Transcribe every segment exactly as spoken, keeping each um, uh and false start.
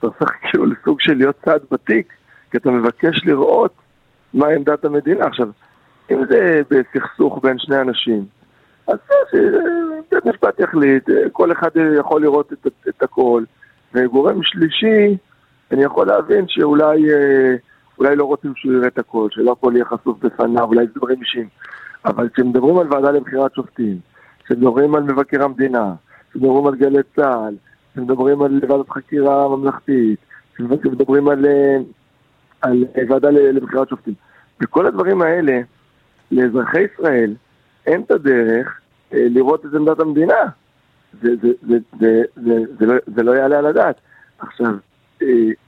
אתה הופך כאילו לסוג של להיות צעד בתיק, כי אתה מבקש לראות מה עמדת המדינה. עכשיו, אם זה בסכסוך בין שני אנשים, אז בית משפט יחליט, כל אחד יכול לראות את, את הכל, וגורם שלישי, אני יכול להבין שאולי אולי לא רוצים שהוא יראה את הכל, שלא הכל יהיה חשוף בפניו, אולי זה דברים אישיים. אבל כשמדברים על ועדה לבחירת שופטים, כשמדברים על מבקר המדינה, כשמדברים על גלי צה"ל, כשמדברים על ועדת חקירה ממלכתית, כשמדברים על, על ועדה לבחירת שופטים. בכל הדברים האלה, לאזרחי ישראל, אין את הדרך אה, לראות את עמדת המדינה. זה, זה, זה, זה, זה, זה, לא, זה לא יעלה על הדעת. עכשיו, אה,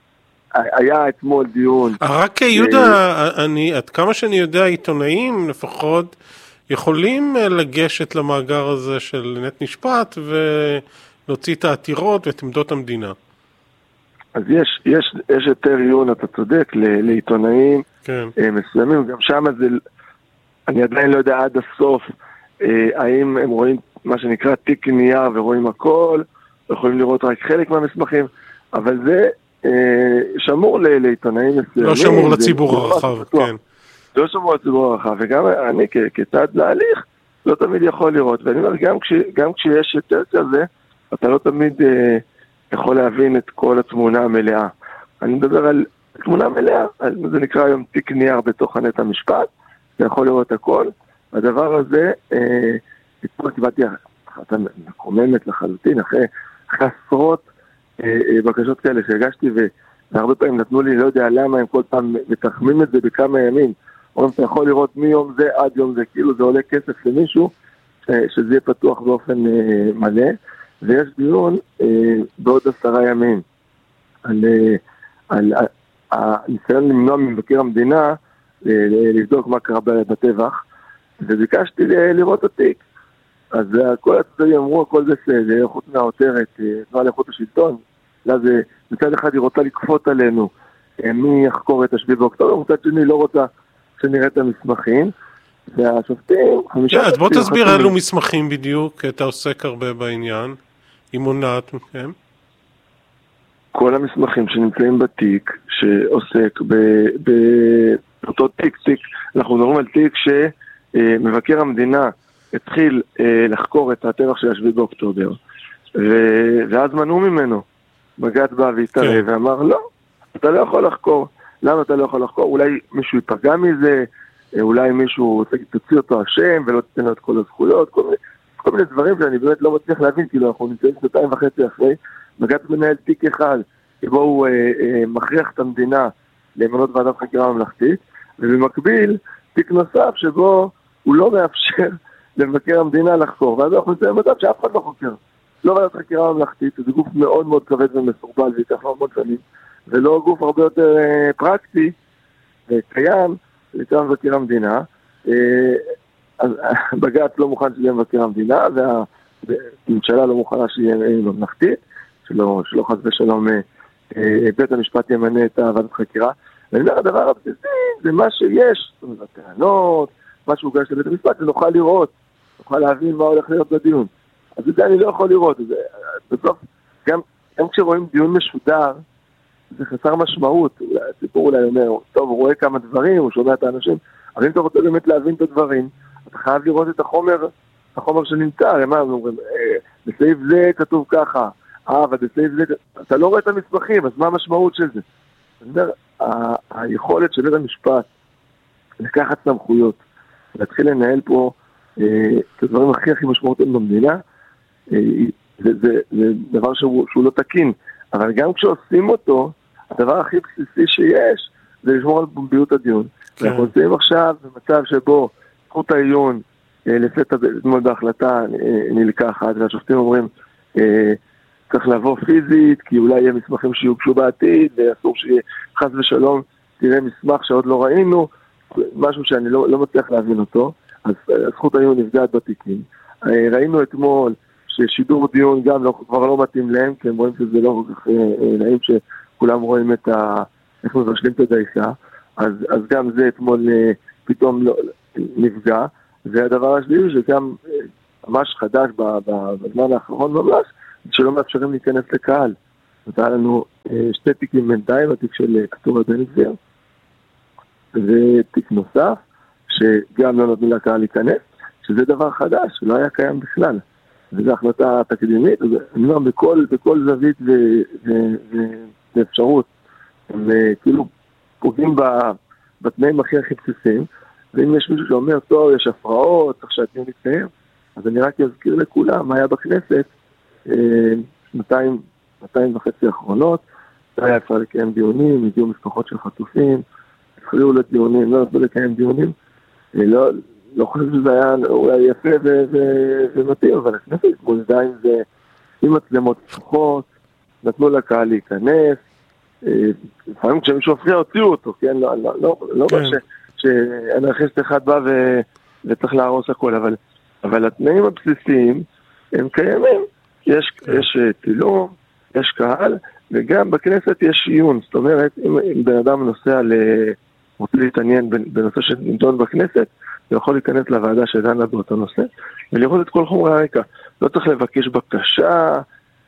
היה אתמול דיון... רק יהודה, אני, עד כמה שאני יודע, עיתונאים לפחות יכולים לגשת למאגר הזה של נט משפט ולהוציא את העתירות ואת עמדות המדינה. אז יש, יש, יש יותר עיון, אתה צודק, לעיתונאים כן. מסוימים. גם שם זה... אני עדיין לא יודע עד הסוף אה, האם הם רואים מה שנקרא תיק נייר ורואים הכל, יכולים לראות רק חלק מהמסמכים, אבל זה אה, שמור לעיתונאים מסוימים. לא שמור לציבור הרחב, כן. לא שמור לציבור הרחב, וגם אני כ- כצד להליך לא תמיד יכול לראות, ואני אומר, גם, כש, גם כשיש יותר כזה, אתה לא תמיד אה, יכול להבין את כל התמונה המלאה. אני מדבר על תמונה מלאה, זה נקרא היום תיק נייר בתוך נט המשפט, אתה יכול לראות הכל. הדבר הזה, אתמול קיבלתי החלטה מקוממת לחלוטין, אחרי עשרות בקשות כאלה שהגשתי, והרבה פעמים נתנו לי, לא יודע למה, הם כל פעם מתחמים את זה בכמה ימים. אומרים, אתה יכול לראות מיום זה עד יום זה, כאילו זה עולה כסף למישהו, שזה יהיה פתוח באופן מלא, ויש דיון בעוד עשרה ימים על, על הניסיון למנוע ממבקר המדינה, לבדוק מה קרה בטבח, וביקשתי לראות התיק. אז כל הצדדים אמרו, הכל בסדר, חוץ מהעותרת, תנועה לאיכות השלטון, אז מצד אחד היא רוצה לקפות עלינו, מי יחקור את השביעי באוקטובר, מצד שני לא רוצה שנראה את המסמכים, והשופטים... אז בוא תסביר אילו מסמכים בדיוק, אתה עוסק הרבה בעניין, היא מונעת מכם. כל המסמכים שנמצאים בתיק, שעוסק באותו תיק, תיק, אנחנו מדברים על תיק שמבקר המדינה התחיל לחקור את הטבח של השביעי באוקטובר, ואז מנעו ממנו, בג"ץ בא והתערב ואמר, לא, אתה לא יכול לחקור. למה אתה לא יכול לחקור? אולי מישהו ייפגע מזה, אולי מישהו תוציא אותו השם ולא תתן לו את כל הזכויות, כל מיני, כל מיני דברים שאני באמת לא מצליח להבין, כאילו אנחנו נמצאים שנתיים וחצי אחרי, בג"ץ מנהל תיק אחד, שבו הוא אה, אה, מכריח את המדינה למנות ועדת חקירה ממלכתית, ובמקביל תיק נוסף שבו הוא לא מאפשר למבקר המדינה לחקור, ואז אנחנו נמצאים במצב שאף אחד לא חוקר. לא ועדת חקירה ממלכתית, זה גוף מאוד מאוד כבד ומסורבל, וייקח לו המון שנים, ולא גוף הרבה יותר אה, פרקטי וקיים, ויותר מבקר המדינה. אה, אז בג"ץ לא מוכן שיהיה מבקר המדינה, והממשלה לא מוכנה שיהיה ממלכתית, שלא, שלא חס ושלום אה, בית המשפט ימנה את ועדת חקירה. ואני אומר, הדבר הבסיסי זה מה שיש, זאת אומרת, טענות, מה שהוגש לבית המשפט, שנוכל לראות, נוכל להבין מה הולך להיות בדיון. אז את זה אני לא יכול לראות. זה, בסוף, גם, גם כשרואים דיון משודר, זה חסר משמעות. הסיפור אולי אומר, טוב, הוא רואה כמה דברים, הוא שומע את האנשים, אבל אם אתה רוצה באמת להבין את הדברים, אתה חייב לראות את החומר, החומר שנמצא. הרי מה, אומרים, אה, בסעיף זה כתוב ככה, אה, אבל בסעיף זה, אתה לא רואה את המסמכים, אז מה המשמעות של זה? אני אומר, ה- היכולת של בית המשפט לקחת סמכויות, להתחיל לנהל פה אה, את הדברים הכי הכי משמעותיים במדינה, אה, זה, זה, זה דבר שהוא, שהוא לא תקין. אבל גם כשעושים אותו, הדבר הכי בסיסי שיש, זה לשמור על פומביות הדיון. כן. אנחנו עושים עכשיו במצב שבו זכות העיון אה, לפתע אתמול בהחלטה אה, נלקחת, והשופטים אומרים, אה, צריך לבוא פיזית, כי אולי יהיה מסמכים שיוגשו בעתיד, ואסור שיהיה חס ושלום, תראה מסמך שעוד לא ראינו, משהו שאני לא, לא מצליח להבין אותו, אז הזכות העיון נפגעת בתיקים. ראינו אתמול ששידור דיון גם לא, כבר לא מתאים להם, כי הם רואים שזה לא כל כך נעים שכולם רואים את ה... איך מבשלים את הדייסה, אז, אז גם זה אתמול פתאום לא, נפגע, והדבר השביעי שגם ממש חדש בזמן האחרון ממש, שלא מאפשרים להיכנס לקהל. אז היה לנו שתי תיקים בינתיים, התיק של קטורה בן גביר, ותיק נוסף, שגם לא נותנים לקהל להיכנס, שזה דבר חדש, שלא היה קיים בכלל. וזו החלטה תקדימית, אני אומר, בכל, בכל זווית ואפשרות, הם כאילו פוגעים בתנאים הכי הכי בסיסיים, ואם יש מישהו שאומר, טוב, יש הפרעות, צריך שהדיון יתקיים, אז אני רק אזכיר לכולם, מה היה בכנסת, שנתיים, שנתיים וחצי האחרונות, היה אפשר לקיים דיונים, הגיעו משפחות של חטופים, התחילו לדיונים, לא נתנו לקיים דיונים, לא, לא חושב שזה היה אולי יפה ומתאים, אבל הכנסת התמודדה עם זה, עם מצלמות פתוחות, נתנו לקהל להיכנס, לפעמים כשמישהו מפריע הוציאו אותו, כן? לא, לא, לא, לא כן. שאנרכיסט אחד בא ו... וצריך להרוס הכל, אבל, אבל התנאים הבסיסיים הם קיימים, יש, כן. יש צילום, יש קהל, וגם בכנסת יש עיון, זאת אומרת, אם, אם בן אדם נוסע ל... רוצה להתעניין בנושא שנדון בכנסת, הוא יכול להיכנס לוועדה שדנה באותו נושא, ולראות את כל חומרי הרקע. לא צריך לבקש בקשה,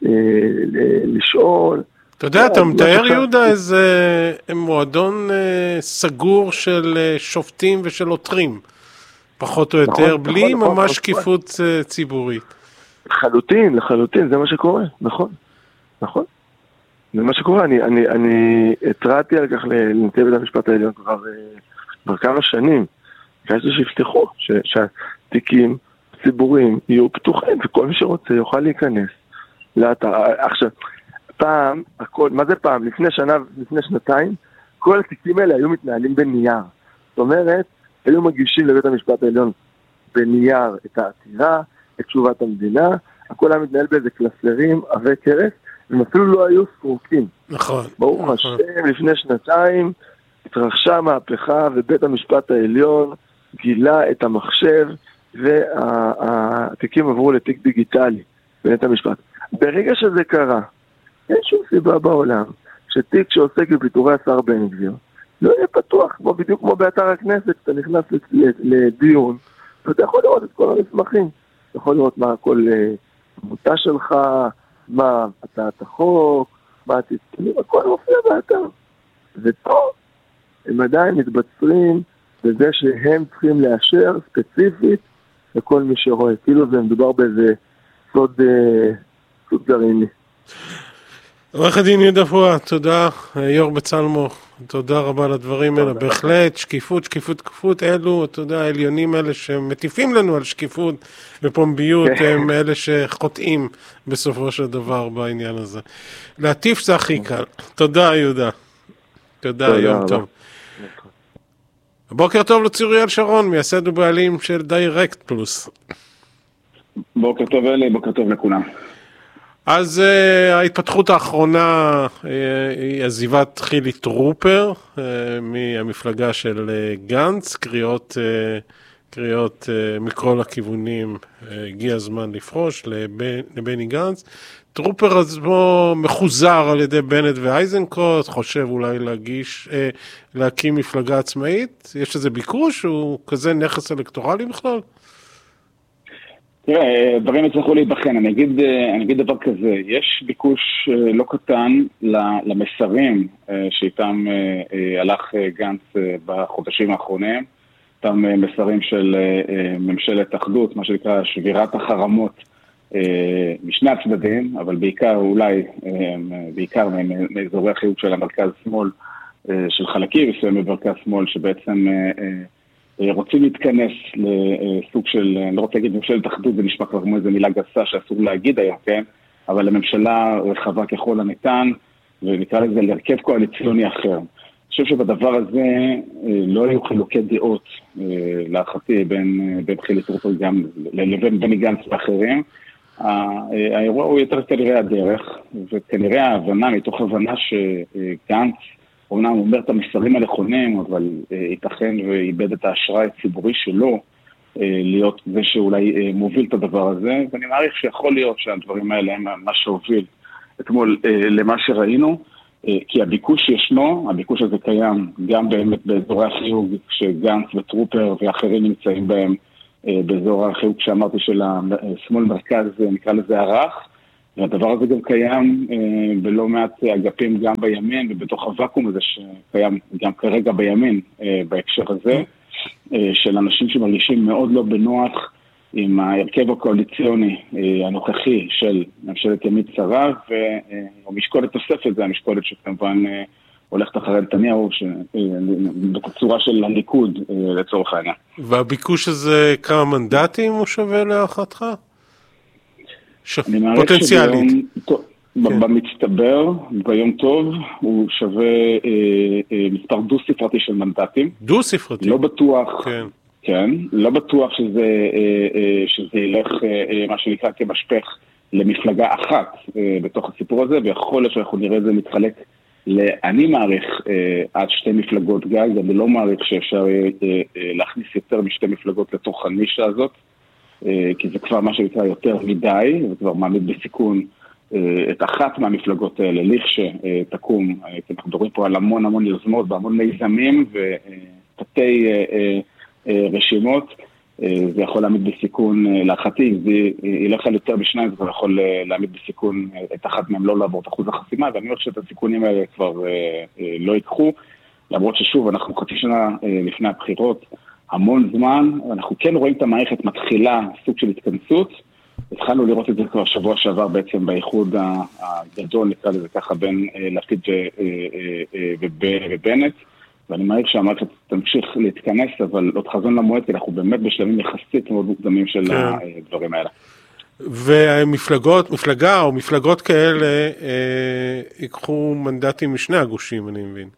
לשאול. אתה יודע, אתה מתאר יהודה איזה מועדון סגור של שופטים ושל עותרים, פחות או יותר, בלי ממש שקיפות ציבורית. לחלוטין, לחלוטין, זה מה שקורה, נכון, נכון. זה מה שקורה, אני, אני, אני התרעתי על כך לנציב בית המשפט העליון כבר, כבר כמה שנים, ביקשתי שיפתחו, ש, שהתיקים ציבוריים יהיו פתוחים, וכל מי שרוצה יוכל להיכנס לאתר. עכשיו, פעם, הכל, מה זה פעם? לפני שנה, לפני שנתיים, כל התיקים האלה היו מתנהלים בנייר. זאת אומרת, היו מגישים לבית המשפט העליון בנייר את העתירה, את תשובת המדינה, הכל היה מתנהל באיזה קלסרים, עבי קרס, הם אפילו לא היו סרוקים. נכון. ברוך השם, לפני שנתיים התרחשה מהפכה ובית המשפט העליון גילה את המחשב והתיקים עברו לתיק דיגיטלי בבית המשפט. ברגע שזה קרה, אין שום סיבה בעולם שתיק שעוסק בפיטורי השר בן גביר לא יהיה פתוח, כמו בדיוק כמו באתר הכנסת, אתה נכנס לדיון ואתה יכול לראות את כל המסמכים, אתה יכול לראות מה כל עמותה שלך, מה הצעת החוק, מה התסכולים, הכל מופיע באתר. ופה הם עדיין מתבצרים בזה שהם צריכים לאשר ספציפית לכל מי שרואה. כאילו זה מדובר באיזה סוד, סוד גרעיני. עורך הדין יהודה פואה, תודה. יו"ר בצלמו, תודה רבה על הדברים האלה. בהחלט, שקיפות, שקיפות, שקיפות, אלו, אתה יודע, העליונים האלה שמטיפים לנו על שקיפות ופומביות, הם אלה שחוטאים בסופו של דבר בעניין הזה. להטיף זה הכי קל. תודה, יהודה. תודה, יום טוב. בוקר טוב לצוריאל שרון, מייסד ובעלים של דיירקט פלוס. בוקר טוב אלי, בוקר טוב לכולם. אז uh, ההתפתחות האחרונה uh, היא עזיבת חילי טרופר uh, מהמפלגה של uh, גנץ, קריאות, uh, קריאות uh, מכל הכיוונים, uh, הגיע הזמן לפרוש לבנ, לבני גנץ. טרופר עצמו מחוזר על ידי בנט ואייזנקוט, חושב אולי להגיש, uh, להקים מפלגה עצמאית. יש איזה ביקוש? הוא כזה נכס אלקטורלי בכלל? תראה, דברים יצטרכו להיבחן, אני אגיד, אני אגיד דבר כזה, יש ביקוש לא קטן למסרים שאיתם הלך גנץ בחודשים האחרונים, אותם מסרים של ממשלת אחדות, מה שנקרא שבירת החרמות משני הצדדים, אבל בעיקר אולי, בעיקר מאזורי החיוג של המרכז שמאל, של חלקים מסוים במרכז שמאל, שבעצם רוצים להתכנס לסוג של, אני לא רוצה להגיד ממשלת אחדות, זה נשמע כבר כמו איזו מילה גסה שאסור להגיד היום, כן? אבל לממשלה רחבה ככל הניתן, ונקרא לזה להרכב קואליציוני אחר. אני חושב שבדבר הזה לא היו חילוקי דעות להערכתי בין, בין חילי טרופר גם לבין בני גנץ ואחרים. האירוע הוא יותר כנראה הדרך, וכנראה ההבנה, מתוך הבנה שגנץ, אומנם הוא אומר את המסרים הנכונים, אבל ייתכן ואיבד את האשראי הציבורי שלו להיות זה שאולי מוביל את הדבר הזה, ואני מעריך שיכול להיות שהדברים האלה הם מה שהוביל אתמול למה שראינו, כי הביקוש ישנו, הביקוש הזה קיים גם באמת באזורי החיוג שגנץ וטרופר ואחרים נמצאים בהם, באזור החיוג שאמרתי של השמאל מרכז, נקרא לזה ערך, והדבר הזה גם קיים בלא מעט אגפים גם בימין, ובתוך הוואקום הזה שקיים גם כרגע בימין בהקשר הזה, של אנשים שמרגישים מאוד לא בנוח עם ההרכב הקואליציוני הנוכחי של ממשלת ימין צרה, והמשקולת תוספת זה המשקולת שכמובן הולכת אחרי נתניהו, בצורה של הליכוד לצורך העניין. והביקוש הזה כמה מנדטים הוא שווה להערכתך? אני מעריך פוטנציאלית. במצטבר, ביום טוב, הוא שווה מספר דו ספרתי של מנדטים. דו ספרתי? לא בטוח, כן. כן, לא בטוח שזה, שזה ילך, מה שנקרא, כמשפך למפלגה אחת בתוך הסיפור הזה, ויכול להיות שאנחנו נראה את זה מתחלק, אני מעריך עד שתי מפלגות גג, אני לא מעריך שאפשר להכניס יותר משתי מפלגות לתוך הנישה הזאת, כי זה כבר מה שנקרא יותר מדי, זה כבר מעמיד בסיכון את אחת מהמפלגות האלה, לכשתקום, אנחנו מדברים פה על המון המון יוזמות, בהמון מיזמים ותתי רשימות, זה יכול להעמיד בסיכון להחתי, זה ילך על יותר בשניים, זה יכול להעמיד בסיכון את אחת מהם לא לעבור את אחוז החסימה, ואני חושב שאת הסיכונים האלה כבר לא ייקחו, למרות ששוב, אנחנו חצי שנה לפני הבחירות, המון זמן, אנחנו כן רואים את המערכת מתחילה סוג של התכנסות, התחלנו לראות את זה כבר שבוע שעבר בעצם באיחוד הגדול, נקרא לזה ככה, בין לפיד ובנט, ואני מעריך שהמערכת תמשיך להתכנס, אבל עוד חזון למועד, כי אנחנו באמת בשלבים יחסית מאוד מוקדמים של כן. הדברים האלה. ומפלגות, מפלגה או מפלגות כאלה אה, ייקחו מנדטים משני הגושים, אני מבין.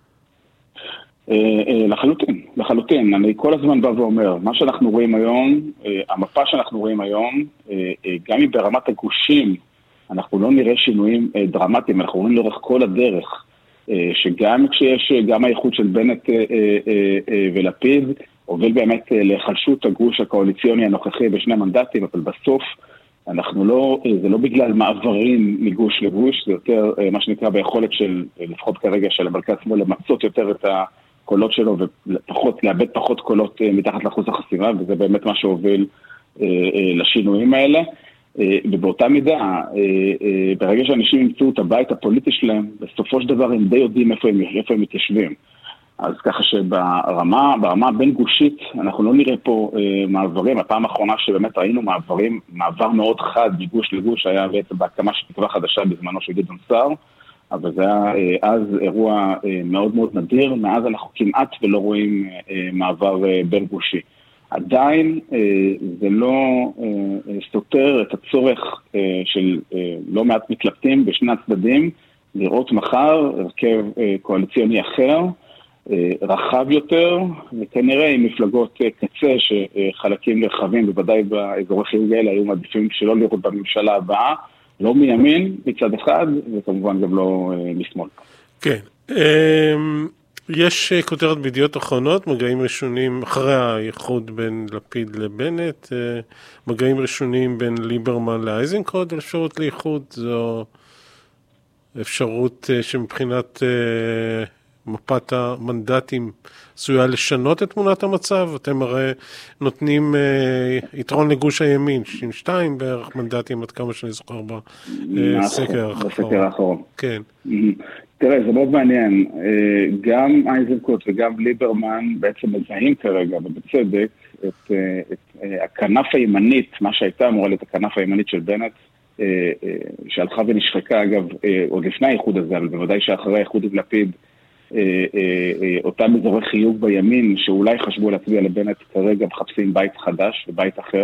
לחלוטין, לחלוטין. אני כל הזמן בא ואומר, מה שאנחנו רואים היום, המפה שאנחנו רואים היום, גם אם ברמת הגושים אנחנו לא נראה שינויים דרמטיים, אנחנו רואים לאורך כל הדרך, שגם כשיש גם האיחוד של בנט ולפיד, הוביל באמת לחלשות הגוש הקואליציוני הנוכחי בשני מנדטים, אבל בסוף אנחנו לא, זה לא בגלל מעברים מגוש לגוש, זה יותר מה שנקרא ביכולת של, לפחות כרגע של המרכז שמאל, למצות יותר את ה... קולות שלו ופחות, לאבד פחות קולות מתחת לאחוז החסימה, וזה באמת מה שהוביל לשינויים האלה. ובאותה מידה, ברגע שאנשים ימצאו את הבית הפוליטי שלהם, בסופו של דבר הם די יודעים איפה הם, איפה הם מתיישבים. אז ככה שברמה, ברמה בין גושית, אנחנו לא נראה פה מעברים. הפעם האחרונה שבאמת ראינו מעברים, מעבר מאוד חד מגוש לגוש, היה בעצם בהקמה של תקווה חדשה בזמנו של גדעון סער, אבל זה היה אז אירוע מאוד מאוד נדיר, מאז אנחנו כמעט ולא רואים מעבר בין גושי. עדיין זה לא סותר את הצורך של לא מעט מתלבטים בשני הצדדים, לראות מחר הרכב קואליציוני אחר, רחב יותר, וכנראה עם מפלגות קצה שחלקים רחבים, בוודאי באזורי חיוג האלה, היו מעדיפים שלא לראות בממשלה הבאה, לא מימין מצד אחד, וכמובן גם לא משמאל. כן. יש כותרת בידיעות אחרונות, מגעים ראשונים, אחרי האיחוד בין לפיד לבנט, מגעים ראשונים בין ליברמן לאייזנקוט, אפשרות לאיחוד, זו אפשרות שמבחינת מפת המנדטים עשויה לשנות את תמונת המצב. אתם הרי נותנים יתרון לגוש הימין, שישים ושתיים בערך מנדטים, עד כמה שאני זוכר בסקר האחרון. כן. תראה, זה מאוד מעניין. גם אייזנקוט וגם ליברמן בעצם מזהים כרגע, ובצדק, את, את הכנף הימנית, מה שהייתה אמורה להיות הכנף הימנית של בנט, שהלכה ונשחקה, אגב, עוד לפני האיחוד הזה, אבל בוודאי שאחרי האיחוד עם לפיד, אותם אזורי חיוג בימין, שאולי חשבו להצביע לבנט, כרגע מחפשים בית חדש ובית אחר,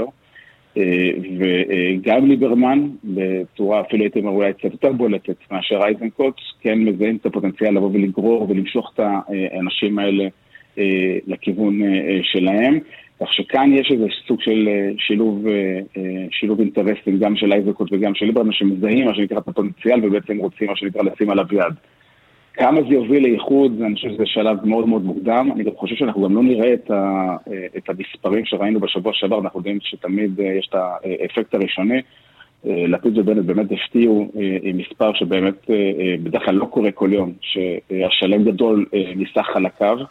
וגם ליברמן, בצורה אפילו הייתי אומר אולי קצת יותר בולטת מאשר אייזנקוט, כן מזהים את הפוטנציאל לבוא ולגרור ולמשוך את האנשים האלה לכיוון שלהם, כך שכאן יש איזה סוג של שילוב, שילוב אינטרסים גם של אייזנקוט וגם של ליברמן, שמזהים מה שנקרא את הפוטנציאל ובעצם רוצים מה שנקרא לשים עליו יד. כמה זה יוביל לאיחוד, אני חושב שזה שלב מאוד מאוד מוקדם, אני גם חושב שאנחנו גם לא נראה את, ה, את המספרים שראינו בשבוע שעבר, אנחנו יודעים שתמיד יש את האפקט הראשוני, לפיד ובנט באמת הפתיעו מספר שבאמת בדרך כלל לא קורה כל יום, שהשלם גדול ניסח על הקו,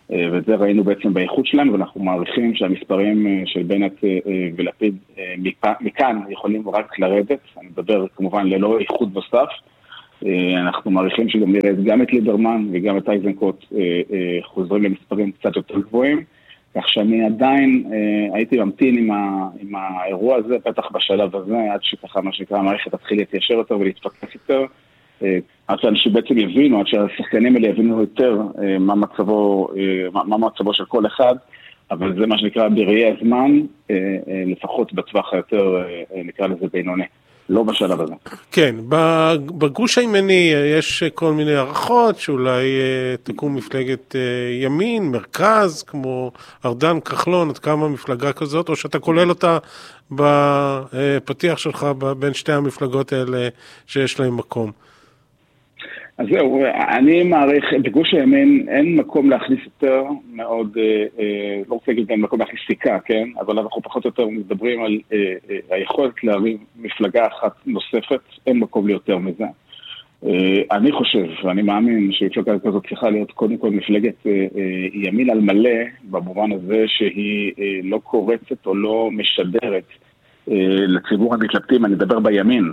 ואת זה ראינו בעצם באיכות שלנו, ואנחנו מעריכים שהמספרים של בנט ולפיד מכאן יכולים רק לרדת, אני מדבר כמובן ללא איכות נוסף, אנחנו מעריכים שגם נראה גם את ליברמן וגם את אייזנקוט חוזרים למספרים קצת יותר גבוהים, כך שאני עדיין הייתי ממתין עם, ה, עם האירוע הזה, בטח בשלב הזה, עד שככה מה שנקרא המערכת תתחיל להתיישר יותר ולהתפקס יותר, עד שאנשים בעצם יבינו, עד שהשחקנים האלה יבינו יותר מה מצבו, מה, מה מצבו של כל אחד, אבל זה מה שנקרא בראי הזמן, לפחות בטווח היותר, נקרא לזה בינוני. לא בשלב הזה. כן, בגוש הימני יש כל מיני הערכות, שאולי תקום מפלגת ימין, מרכז, כמו ארדן, כחלון, עד כמה מפלגה כזאת, או שאתה כולל אותה בפתיח שלך בין שתי המפלגות האלה שיש להם מקום. אז זהו, אני מעריך, בגוש הימין אין מקום להכניס יותר מאוד, לא רוצה להגיד אין מקום להכניס סיכה, כן? אבל אנחנו פחות או יותר מדברים על היכולת להרים מפלגה אחת נוספת, אין מקום ליותר מזה. אני חושב, ואני מאמין שמפלגה כזאת צריכה להיות קודם כל מפלגת ימין על מלא, במובן הזה שהיא לא קורצת או לא משדרת לציבור המתלבטים, אני מדבר בימין,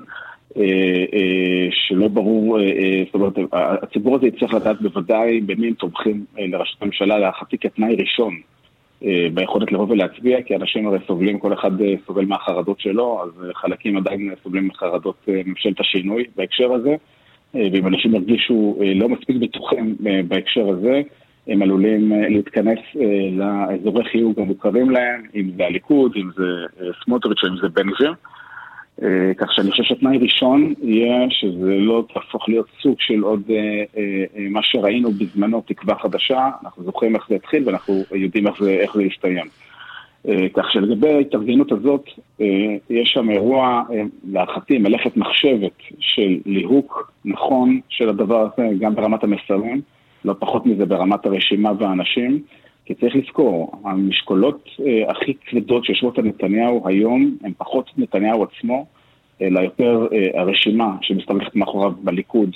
שלא ברור, זאת אומרת, הציבור הזה יצטרך לדעת בוודאי במי הם תומכים לראשות הממשלה להחתי כתנאי ראשון ביכולת לבוא ולהצביע, כי אנשים הרי סובלים, כל אחד סובל מהחרדות שלו, אז חלקים עדיין סובלים מחרדות ממשלת השינוי בהקשר הזה, ואם אנשים ירגישו לא מספיק בטוחים בהקשר הזה, הם עלולים להתכנס לאזורי חיוג המוכרים להם, אם זה הליכוד, אם זה סמוטריץ' או אם זה בן גביר, כך שאני חושב שתנאי ראשון יהיה שזה לא תהפוך להיות סוג של עוד מה שראינו בזמנו תקווה חדשה, אנחנו זוכרים איך זה התחיל ואנחנו יודעים איך זה, איך זה יסתיים. כך שלגבי ההתארגנות הזאת, יש שם אירוע להערכתי מלאכת מחשבת של ליהוק נכון של הדבר הזה, גם ברמת המסרים, לא פחות מזה ברמת הרשימה והאנשים, כי צריך לזכור, המשקולות הכי כבדות שיושבות על נתניהו היום, הם פחות נתניהו עצמו, אלא יותר הרשימה שמסתמכת מאחוריו בליכוד,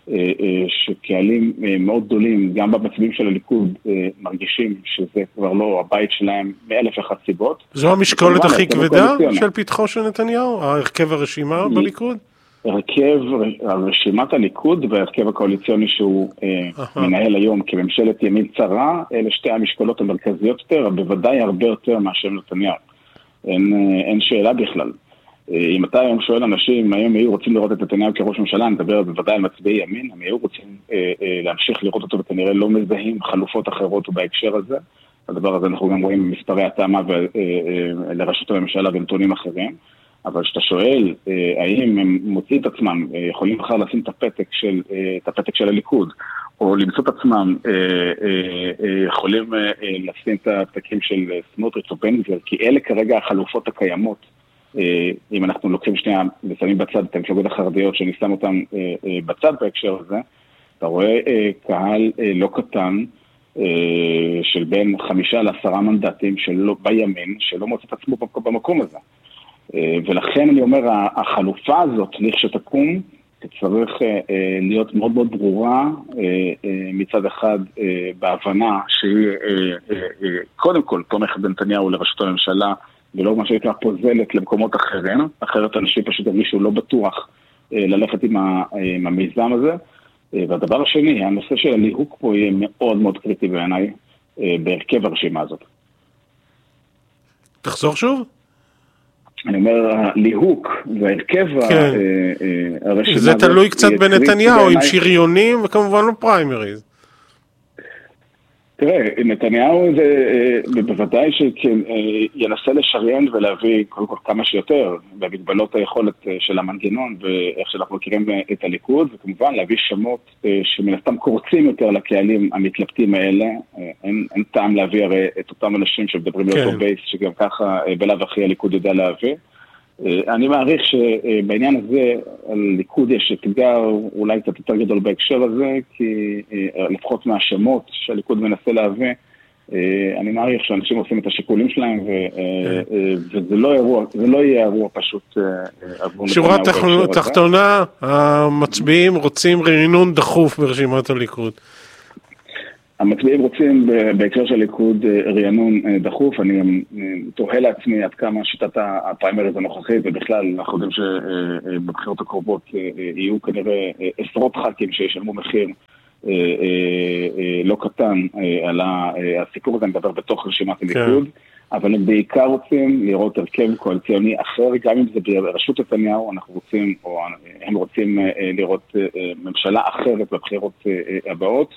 שקהלים מאוד גדולים, גם במצביעים של הליכוד, מרגישים שזה כבר לא הבית שלהם מאלף אחת סיבות. זו המשקולת הכי כבדה של פתחו של נתניהו? הרכב הרשימה בליכוד? הרכב, רשימת הליכוד והרכב הקואליציוני שהוא מנהל היום כממשלת ימין צרה, אלה שתי המשקולות המרכזיות יותר, בוודאי הרבה יותר מאשר נתניהו. אין, אין שאלה בכלל. אם אתה היום שואל אנשים, היום היו רוצים לראות את נתניהו כראש ממשלה, אני מדבר בוודאי על מצביעי ימין, הם היו רוצים אה, אה, להמשיך לראות אותו וכנראה לא מזהים חלופות אחרות בהקשר הזה. הדבר הזה אנחנו גם רואים מספרי התאמה ו, אה, אה, לרשות הממשלה ונתונים אחרים. אבל שאתה שואל, אה, האם הם מוצאים את עצמם, אה, יכולים אחר לשים את הפתק של, אה, את הפתק של הליכוד, או למצוא את עצמם, אה, אה, אה, יכולים אה, לשים את הפתקים של סמוטריץ' או בן גביר, כי אלה כרגע החלופות הקיימות. אם אנחנו לוקחים שנייה ושמים בצד את המפלגות החרדיות שאני שם אותם בצד בהקשר הזה, אתה רואה קהל לא קטן של בין חמישה לעשרה מנדטים שלא בימין, שלא מוצא את עצמו במקום הזה. ולכן אני אומר, החלופה הזאת, לכשתקום, צריך להיות מאוד מאוד ברורה מצד אחד בהבנה שהיא קודם כל תומכת בנתניהו לראשות הממשלה, ולא מה שנקרא פוזלת למקומות אחרים, אחרת אנשים פשוט הרגישו לא בטוח ללכת עם, ה, עם המיזם הזה. והדבר השני, הנושא של הליהוק פה יהיה מאוד מאוד קריטי בעיניי בהרכב הרשימה הזאת. תחזור שוב? אני אומר, הליהוק והרכב כן. הרשימה זה תלוי קצת בנתניהו, עם שריונים וכמובן לא פריימריז. תראה, נתניהו זה בוודאי שינסה לשריין ולהביא כל כך כמה שיותר במגבלות היכולת של המנגנון ואיך שאנחנו מכירים את הליכוד, וכמובן להביא שמות שמן הסתם קורצים יותר לקהלים המתלבטים האלה. אין, אין טעם להביא הרי את אותם אנשים שמדברים כן. לאותו בייס שגם ככה בלב אחרי הליכוד יודע להביא. אני מעריך שבעניין הזה הליכוד יש אתגר אולי קצת יותר גדול בהקשר הזה, כי לפחות מהשמות שהליכוד מנסה להביא, אני מעריך שאנשים עושים את השיקולים שלהם, וזה לא אירוע, זה לא יהיה אירוע פשוט. שורה תחתונה, המצביעים רוצים רענון דחוף ברשימת הליכוד. המצביעים רוצים בהקשר של ליכוד רענון דחוף, אני גם תוהה לעצמי עד כמה שיטת הפריימריז הנוכחית, ובכלל אנחנו יודעים שבבחירות הקרובות יהיו כנראה עשרות ח"כים שישלמו מחיר לא קטן על הסיפור הזה, אני מדבר בתוך רשימת הליכוד, אבל הם בעיקר רוצים לראות הרכב קואליציוני אחר, גם אם זה ברשות נתניהו, אנחנו רוצים, או הם רוצים לראות ממשלה אחרת בבחירות הבאות,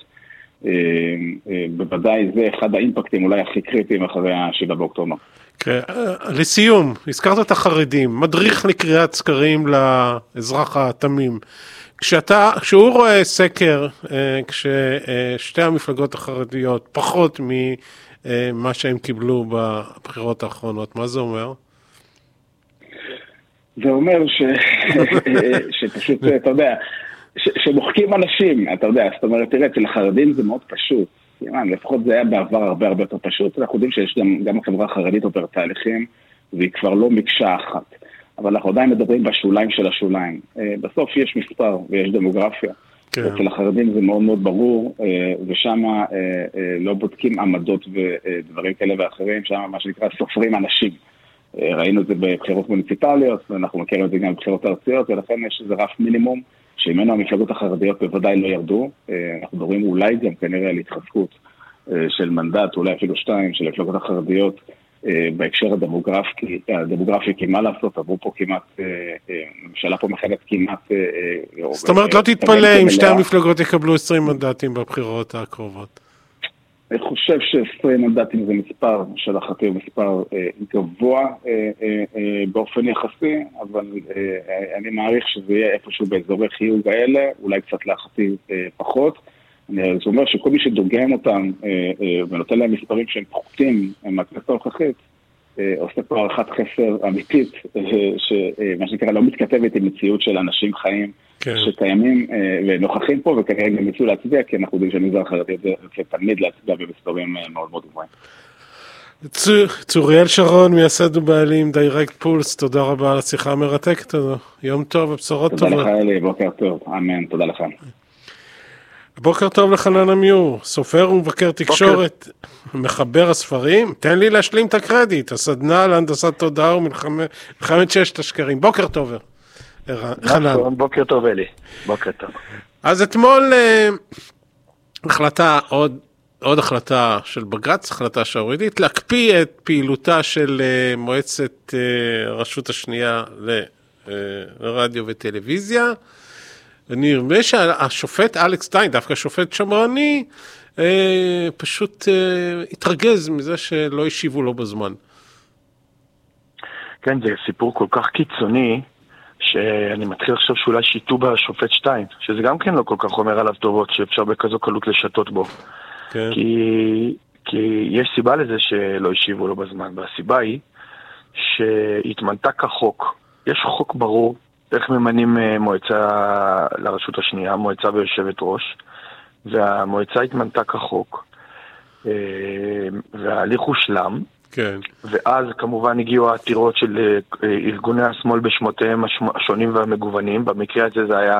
בוודאי זה אחד האימפקטים אולי הכי קריטיים אחרי השבעה באוקטובר. לסיום, הזכרת את החרדים, מדריך לקריאת סקרים לאזרח התמים. כשאתה, כשהוא רואה סקר, כששתי המפלגות החרדיות פחות ממה שהם קיבלו בבחירות האחרונות, מה זה אומר? זה אומר ש... שפשוט, אתה יודע, שמוחקים אנשים, אתה יודע, זאת אומרת, תראה, אצל החרדים זה מאוד פשוט, לפחות זה היה בעבר הרבה הרבה יותר פשוט, אנחנו יודעים שיש גם, גם החברה החרדית עובר תהליכים, והיא כבר לא מקשה אחת, אבל אנחנו עדיין מדברים בשוליים של השוליים, בסוף יש מספר ויש דמוגרפיה, כן. אצל החרדים זה מאוד מאוד ברור, ושם לא בודקים עמדות ודברים כאלה ואחרים, שם מה שנקרא סופרים אנשים, ראינו את זה בבחירות מוניציפליות, ואנחנו מכירים את זה גם בבחירות ארציות, ולכן יש איזה רף מינימום, שממנו המפלגות החרדיות בוודאי לא ירדו, אנחנו מדברים אולי גם כנראה על התחזקות של מנדט, אולי אפילו שתיים, של המפלגות החרדיות בהקשר הדמוגרפי, הדמוגרפי, כי מה לעשות, עברו פה כמעט, ממשלה פה מחלת כמעט... זאת אומרת, לא תתפלא אם שתי המפלגות יקבלו עשרים מנדטים בבחירות הקרובות. אני חושב ש-עשרים מנדטים זה מספר של החטא, מספר גבוה באופן יחסי, אבל אני מעריך שזה יהיה איפשהו באזורי חיוג האלה, אולי קצת להחטיא פחות. זה אומר שכל מי שדוגם אותם ונותן להם מספרים שהם פחותים מהכנסת הנוכחית, עושה פה הערכת חסר אמיתית, שמה שנקרא לא מתכתבת עם מציאות של אנשים חיים, שקיימים ונוכחים פה, וכנראה גם יצאו להצביע, כי אנחנו יודעים שהמגזר החרדי זה תמיד להצביע במספרים מאוד מאוד גבוהים. צוריאל שרון, מייסד ובעלים דיירקט פולס, תודה רבה על השיחה המרתקת הזו. יום טוב ובשורות טובות. תודה לך אלי, בוקר טוב, אמן, תודה לך. בוקר טוב לחנן עמיור, סופר ומבקר תקשורת, מחבר הספרים. תן לי להשלים את הקרדיט, הסדנה להנדסת תודעה ומלחמת ששת השקרים. בוקר טוב, חנן. בוקר טוב אלי, בוקר טוב. אז אתמול החלטה, עוד, עוד החלטה של בג"ץ, החלטה שערורייתית, להקפיא את פעילותה של מועצת רשות השנייה לרדיו וטלוויזיה. ונראה שהשופט אלכס סטיין, דווקא שופט שמרני, אה, פשוט אה, התרגז מזה שלא השיבו לו בזמן. כן, זה סיפור כל כך קיצוני, שאני מתחיל לחשוב שאולי שיתו בשופט שטיין, שזה גם כן לא כל כך אומר עליו טובות, שאפשר בכזו קלות לשתות בו. כן. כי, כי יש סיבה לזה שלא השיבו לו בזמן, והסיבה היא שהתמנתה כחוק. יש חוק ברור, איך ממנים מועצה לרשות השנייה, מועצה ויושבת ראש, והמועצה התמנתה כחוק, וההליך הושלם, כן. ואז כמובן הגיעו העתירות של ארגוני השמאל בשמותיהם השונים והמגוונים, במקרה הזה זה היה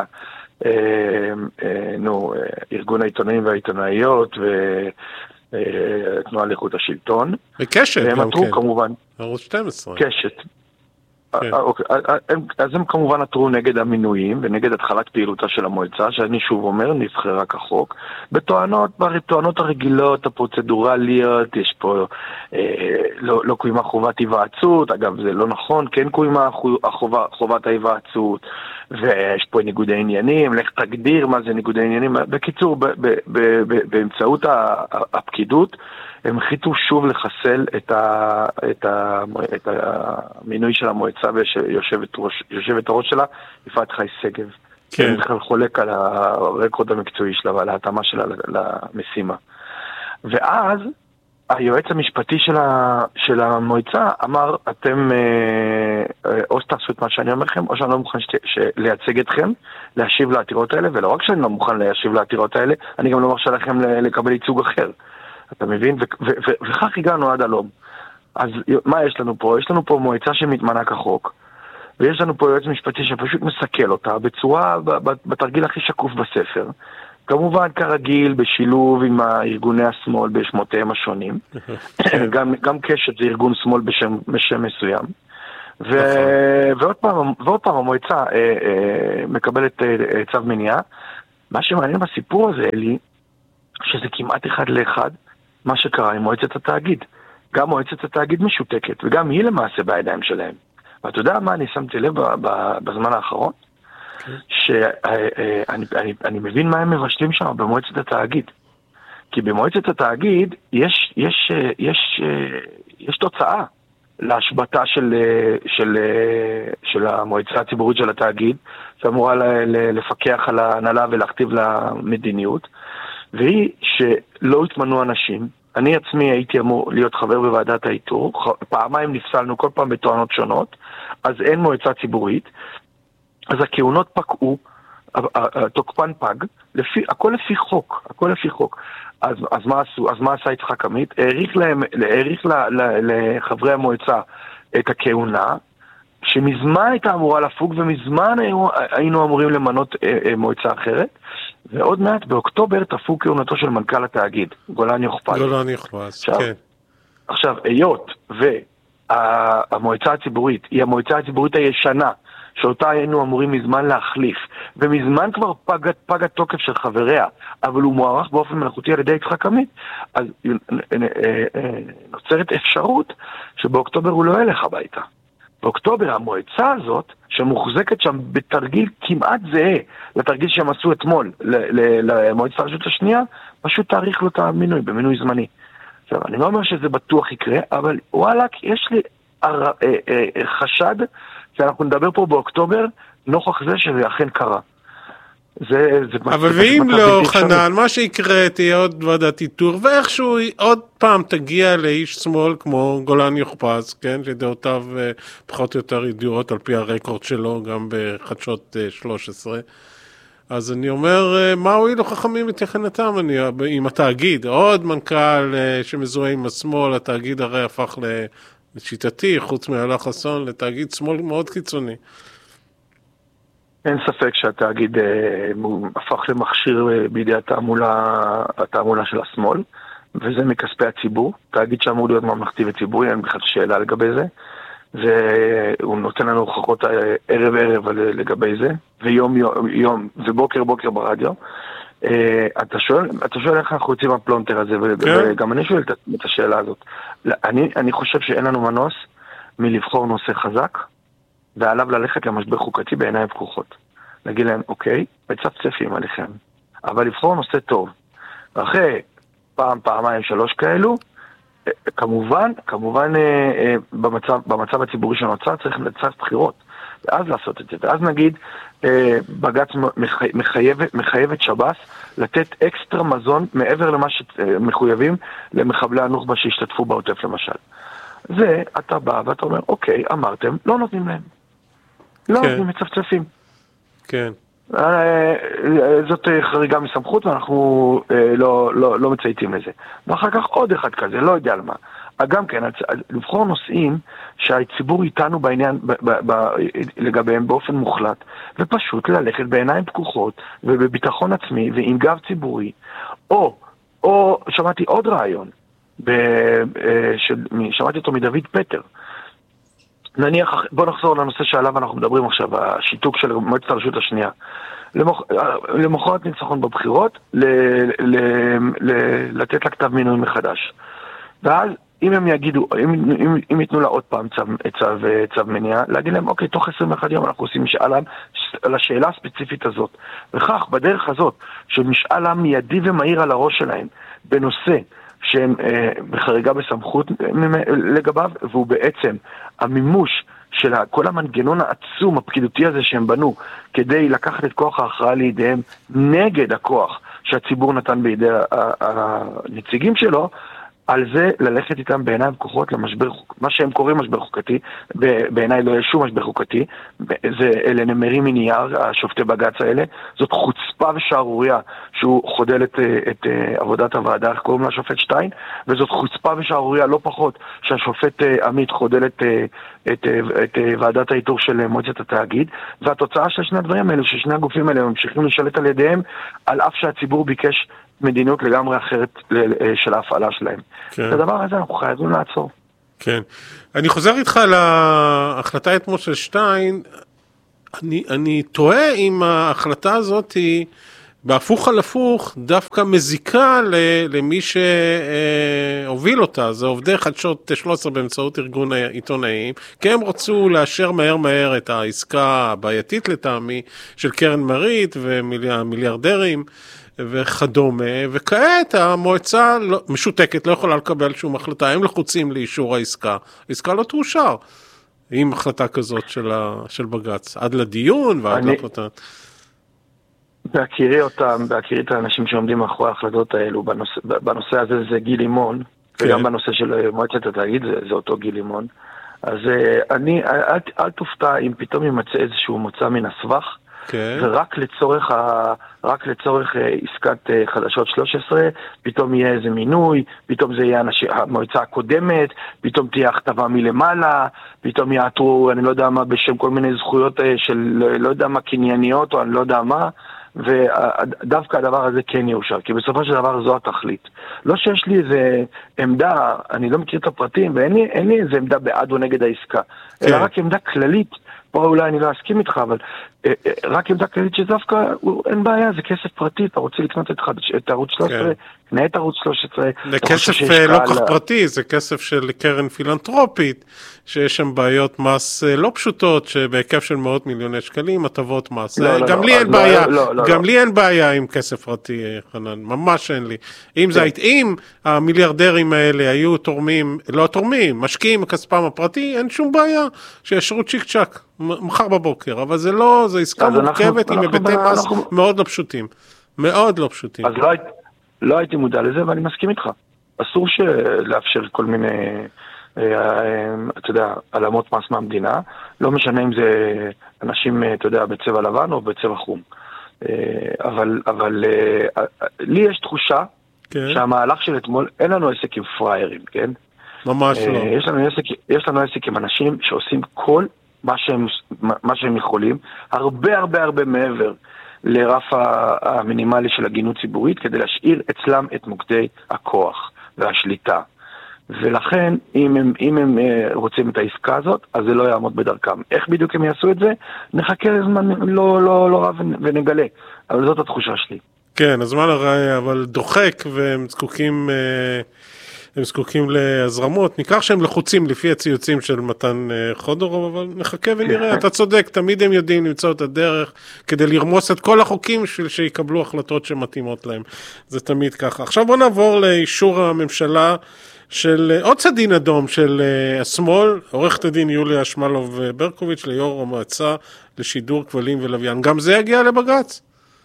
נו, ארגון העיתונאים והעיתונאיות ותנועה לאיכות השלטון. וקשת והם עתרו כן. כמובן. ערוץ שתים עשרה. קשת. אז הם כמובן עתרו נגד המינויים ונגד התחלת פעילותה של המועצה, שאני שוב אומר, נבחרה כחוק, בתואנות, בתואנות הרגילות, הפרוצדורליות, יש פה, לא קוימה חובת היוועצות, אגב זה לא נכון, כן קוימה חובת ההיוועצות, ויש פה ניגודי עניינים, לך תגדיר מה זה ניגודי עניינים, בקיצור, באמצעות הפקידות, הם החליטו שוב לחסל את, ה, את, ה, את המינוי של המועצה ויושבת ראש, יושבת הראש שלה, יפעת חי סגב. כן. אני בכלל חולק על הרקורד המקצועי שלה ועל ההתאמה שלה למשימה. ואז היועץ המשפטי של, ה, של המועצה אמר, אתם או שתעשו את מה שאני אומר לכם, או שאני לא מוכן שת, לייצג אתכם, להשיב לעתירות האלה, ולא רק שאני לא מוכן להשיב לעתירות האלה, אני גם לא מרשה לכם לקבל ייצוג אחר. אתה מבין? וכך הגענו עד הלום. אז מה יש לנו פה? יש לנו פה מועצה שמתמנה כחוק, ויש לנו פה יועץ משפטי שפשוט מסכל אותה בצורה, בתרגיל הכי שקוף בספר, כמובן כרגיל בשילוב עם ארגוני השמאל בשמותיהם השונים. גם, גם קשת זה ארגון שמאל בשם, בשם מסוים. ו... ועוד פעם, ועוד פעם המועצה אה, אה, מקבלת אה, צו מניעה. מה שמעניין בסיפור הזה, אלי, שזה כמעט אחד לאחד מה שקרה עם מועצת התאגיד. גם מועצת התאגיד משותקת, וגם היא למעשה בידיים שלהם. ואתה יודע מה אני שמתי לב בזמן האחרון? שאני אני, אני מבין מה הם מבשלים שם במועצת התאגיד. כי במועצת התאגיד יש, יש, יש, יש תוצאה להשבטה של, של, של המועצה הציבורית של התאגיד, שאמורה לפקח על ההנהלה ולהכתיב למדיניות, והיא שלא התמנו אנשים. אני עצמי הייתי אמור להיות חבר בוועדת האיתור, פעמיים נפסלנו כל פעם בתואנות שונות, אז אין מועצה ציבורית, אז הכהונות פקעו, התוקפן פג, לפי, הכל לפי חוק, הכל לפי חוק. אז, אז מה עשו? אז מה עשה יצחק עמית? העריך להם, העריך ל, ל, לחברי המועצה את הכהונה, שמזמן הייתה אמורה לפוג, ומזמן היינו, היינו אמורים למנות אה, אה, מועצה אחרת, ועוד מעט באוקטובר תפוג כהונתו של מנכ"ל התאגיד, גולן יוחפז. גולן יוחפז, כן. עכשיו, היות והמועצה הציבורית היא המועצה הציבורית הישנה, שאותה היינו אמורים מזמן להחליף, ומזמן כבר פג, פג התוקף של חבריה, אבל הוא מוערך באופן מלאכותי על ידי יצחק עמית, אז נוצרת אפשרות שבאוקטובר הוא לא ילך הביתה. באוקטובר המועצה הזאת, שמוחזקת שם בתרגיל כמעט זהה לתרגיל שהם עשו אתמול למועצת הרשות השנייה, פשוט תאריך לו את המינוי, במינוי זמני. עכשיו, אני לא אומר שזה בטוח יקרה, אבל וואלק, יש לי חשד שאנחנו נדבר פה באוקטובר, נוכח זה שזה אכן קרה. זה, זה אבל ואם לא, חנן, מה שיקרה תהיה עוד ועדת איתור, ואיכשהו עוד פעם תגיע לאיש שמאל כמו גולן יוחפז, כן, שדעותיו פחות או יותר ידועות על פי הרקורד שלו, גם בחדשות שלוש עשרה. אז אני אומר, מה הועילו חכמים לתקנתם עם התאגיד? עוד מנכ"ל שמזוהה עם השמאל, התאגיד הרי הפך לשיטתי, חוץ מהלך חסון, לתאגיד שמאל מאוד קיצוני. אין ספק שהתאגיד אה, הפך למכשיר אה, בידי התעמולה, התעמולה של השמאל, וזה מכספי הציבור. תאגיד שאמור להיות ממלכתי וציבורי, אין בכלל שאלה לגבי זה, והוא נותן לנו הוכחות אה, ערב ערב לגבי זה, ויום יום, יום ובוקר בוקר ברדיו. אה, אתה שואל, אתה שואל איך אנחנו יוצאים מהפלונטר הזה, וגם אני שואל את השאלה הזאת. אני, אני חושב שאין לנו מנוס מלבחור נושא חזק, ועליו ללכת למשבר חוקתי בעיניים פקוחות. להגיד להם, אוקיי, מצפצפים עליכם, אבל לבחור נושא טוב. ואחרי פעם, פעמיים, שלוש כאלו, כמובן, כמובן, במצב, במצב הציבורי שנוצר צריך לצאת בחירות, ואז לעשות את זה. ואז נגיד, בג"ץ מחייב, מחייב את שב"ס לתת אקסטרה מזון מעבר למה שמחויבים למחבלי הנוח'בה שהשתתפו בעוטף למשל. זה, אתה בא ואתה אומר, אוקיי, אמרתם, לא נותנים להם. לא, זה מצפצפים. כן. זאת חריגה מסמכות ואנחנו לא, לא, לא מצייתים לזה. ואחר כך עוד אחד כזה, לא יודע על מה. גם כן, לבחור נושאים שהציבור איתנו בעניין, ב, ב, ב, לגביהם באופן מוחלט, ופשוט ללכת בעיניים פקוחות ובביטחון עצמי ועם גב ציבורי, או, או שמעתי עוד רעיון, ב, של, שמעתי אותו מדוד פטר, נניח, בוא נחזור לנושא שעליו אנחנו מדברים עכשיו, השיתוק של מועצת הרשות השנייה. למח... למחרת ניצחון בבחירות, ל... ל... ל... לתת לה כתב מינוי מחדש. ואז, אם הם יגידו, אם, אם, אם ייתנו לה עוד פעם צו, צו, צו מניעה, להגיד להם, אוקיי, תוך עשרים ואחד יום אנחנו עושים משאל עם על השאלה הספציפית הזאת. וכך, בדרך הזאת, של משאל עם מיידי ומהיר על הראש שלהם, בנושא שהם אה, בחריגה בסמכות לגביו, והוא בעצם המימוש של כל המנגנון העצום, הפקידותי הזה שהם בנו, כדי לקחת את כוח ההכרעה לידיהם נגד הכוח שהציבור נתן בידי הנציגים שלו, על זה ללכת איתם בעיניים פקוחות למשבר, מה שהם קוראים משבר חוקתי, בעיניי לא יש שום משבר חוקתי, זה, אלה נמרים מנייר, השופטי בג"ץ האלה, זאת חוצפה ושערוריה שהוא חודל את, את עבודת הוועדה, איך קוראים לה שופט שטיין, וזאת חוצפה ושערוריה לא פחות, שהשופט עמית חודל את, את, את ועדת האיתור של מועצת התאגיד, והתוצאה של שני הדברים האלו, ששני הגופים האלה ממשיכים לשלט על ידיהם, על אף שהציבור ביקש מדיניות לגמרי אחרת של ההפעלה שלהם. את הדבר הזה אנחנו חייבים לעצור. כן. אני חוזר איתך להחלטה אתמול של שטיין, אני, אני טועה אם ההחלטה הזאת היא, בהפוך על הפוך, דווקא מזיקה למי שהוביל אותה, זה עובדי חדשות שלוש עשרה באמצעות ארגון העיתונאים, כי הם רצו לאשר מהר מהר את העסקה הבעייתית לטעמי של קרן מרית ומיליארדרים, וכדומה, וכעת המועצה לא, משותקת, לא יכולה לקבל שום החלטה, הם לחוצים לאישור העסקה, העסקה לא תאושר, עם החלטה כזאת של, ה, של בג"ץ, עד לדיון ועד אני... להחלטה. בהכירי אותם, בהכירי את האנשים שעומדים מאחורי ההחלטות האלו, בנושא, בנושא הזה זה גיל לימון, כן. וגם בנושא של מועצת התאגיד זה, זה אותו גיל לימון, אז אני, אל, אל תופתע אם פתאום ימצא איזשהו מוצא מן הסבך, Okay. ורק לצורך, ה... רק לצורך עסקת חדשות שלוש עשרה, פתאום יהיה איזה מינוי, פתאום זה יהיה אנשי... המועצה הקודמת, פתאום תהיה הכתבה מלמעלה, פתאום יעתרו, אני לא יודע מה, בשם כל מיני זכויות של לא יודע מה, קנייניות או אני לא יודע מה, ודווקא הדבר הזה כן יאושר, כי בסופו של דבר זו התכלית. לא שיש לי איזה עמדה, אני לא מכיר את הפרטים, ואין לי, אין לי איזה עמדה בעד או נגד העסקה, okay. אלא רק עמדה כללית, פה אולי אני לא אסכים איתך, אבל אה, אה, רק עמדה כללית שדווקא אין בעיה, זה כסף פרטי, אתה רוצה לקנות את, את ערוץ שלוש עשרה, קנה את ערוץ שלוש עשרה. זה כסף לא כך פרטי, זה כסף של קרן פילנטרופית, שיש שם בעיות מס לא פשוטות, שבהיקף של מאות מיליוני שקלים, הטבות מס. לא, גם לא, לי לא, אין לא, בעיה, לא, לא, גם לא. לי אין בעיה עם כסף פרטי, חנן, ממש אין לי. אם זה היית, אם המיליארדרים האלה היו תורמים, לא תורמים, משקיעים מכספם הפרטי, אין שום בעיה שישרו צ'יק צ'ק. מחר בבוקר, אבל זה לא, זה עסקה מורכבת עם היבטי מס מאוד לא פשוטים. מאוד לא פשוטים. אז לא הייתי מודע לזה, ואני מסכים איתך. אסור לאפשר כל מיני, אתה יודע, עלמות מס מהמדינה, לא משנה אם זה אנשים, אתה יודע, בצבע לבן או בצבע חום. אבל, אבל לי יש תחושה שהמהלך של אתמול, אין לנו עסק עם פריירים, כן? ממש לא. יש לנו עסק, יש לנו עסק עם אנשים שעושים כל מה שהם, מה שהם יכולים, הרבה הרבה הרבה מעבר לרף המינימלי של הגינות ציבורית, כדי להשאיר אצלם את מוקדי הכוח והשליטה. ולכן, אם הם, אם הם רוצים את העסקה הזאת, אז זה לא יעמוד בדרכם. איך בדיוק הם יעשו את זה? נחכה לזמן לא, לא, לא רב ונגלה. אבל זאת התחושה שלי. כן, הזמן הרי, אבל דוחק, והם זקוקים... הם זקוקים להזרמות, ניכר שהם לחוצים לפי הציוצים של מתן חודורוב, אבל נחכה ונראה, אתה צודק, תמיד הם יודעים למצוא את הדרך, כדי לרמוס את כל החוקים בשביל שיקבלו החלטות שמתאימות להם, זה תמיד ככה. עכשיו בוא נעבור לאישור הממשלה של עוד צדין אדום של השמאל, עורכת הדין יוליה שמאלוב ברקוביץ' ליו"ר המועצה לשידור כבלים ולוויין, גם זה יגיע לבג"ץ?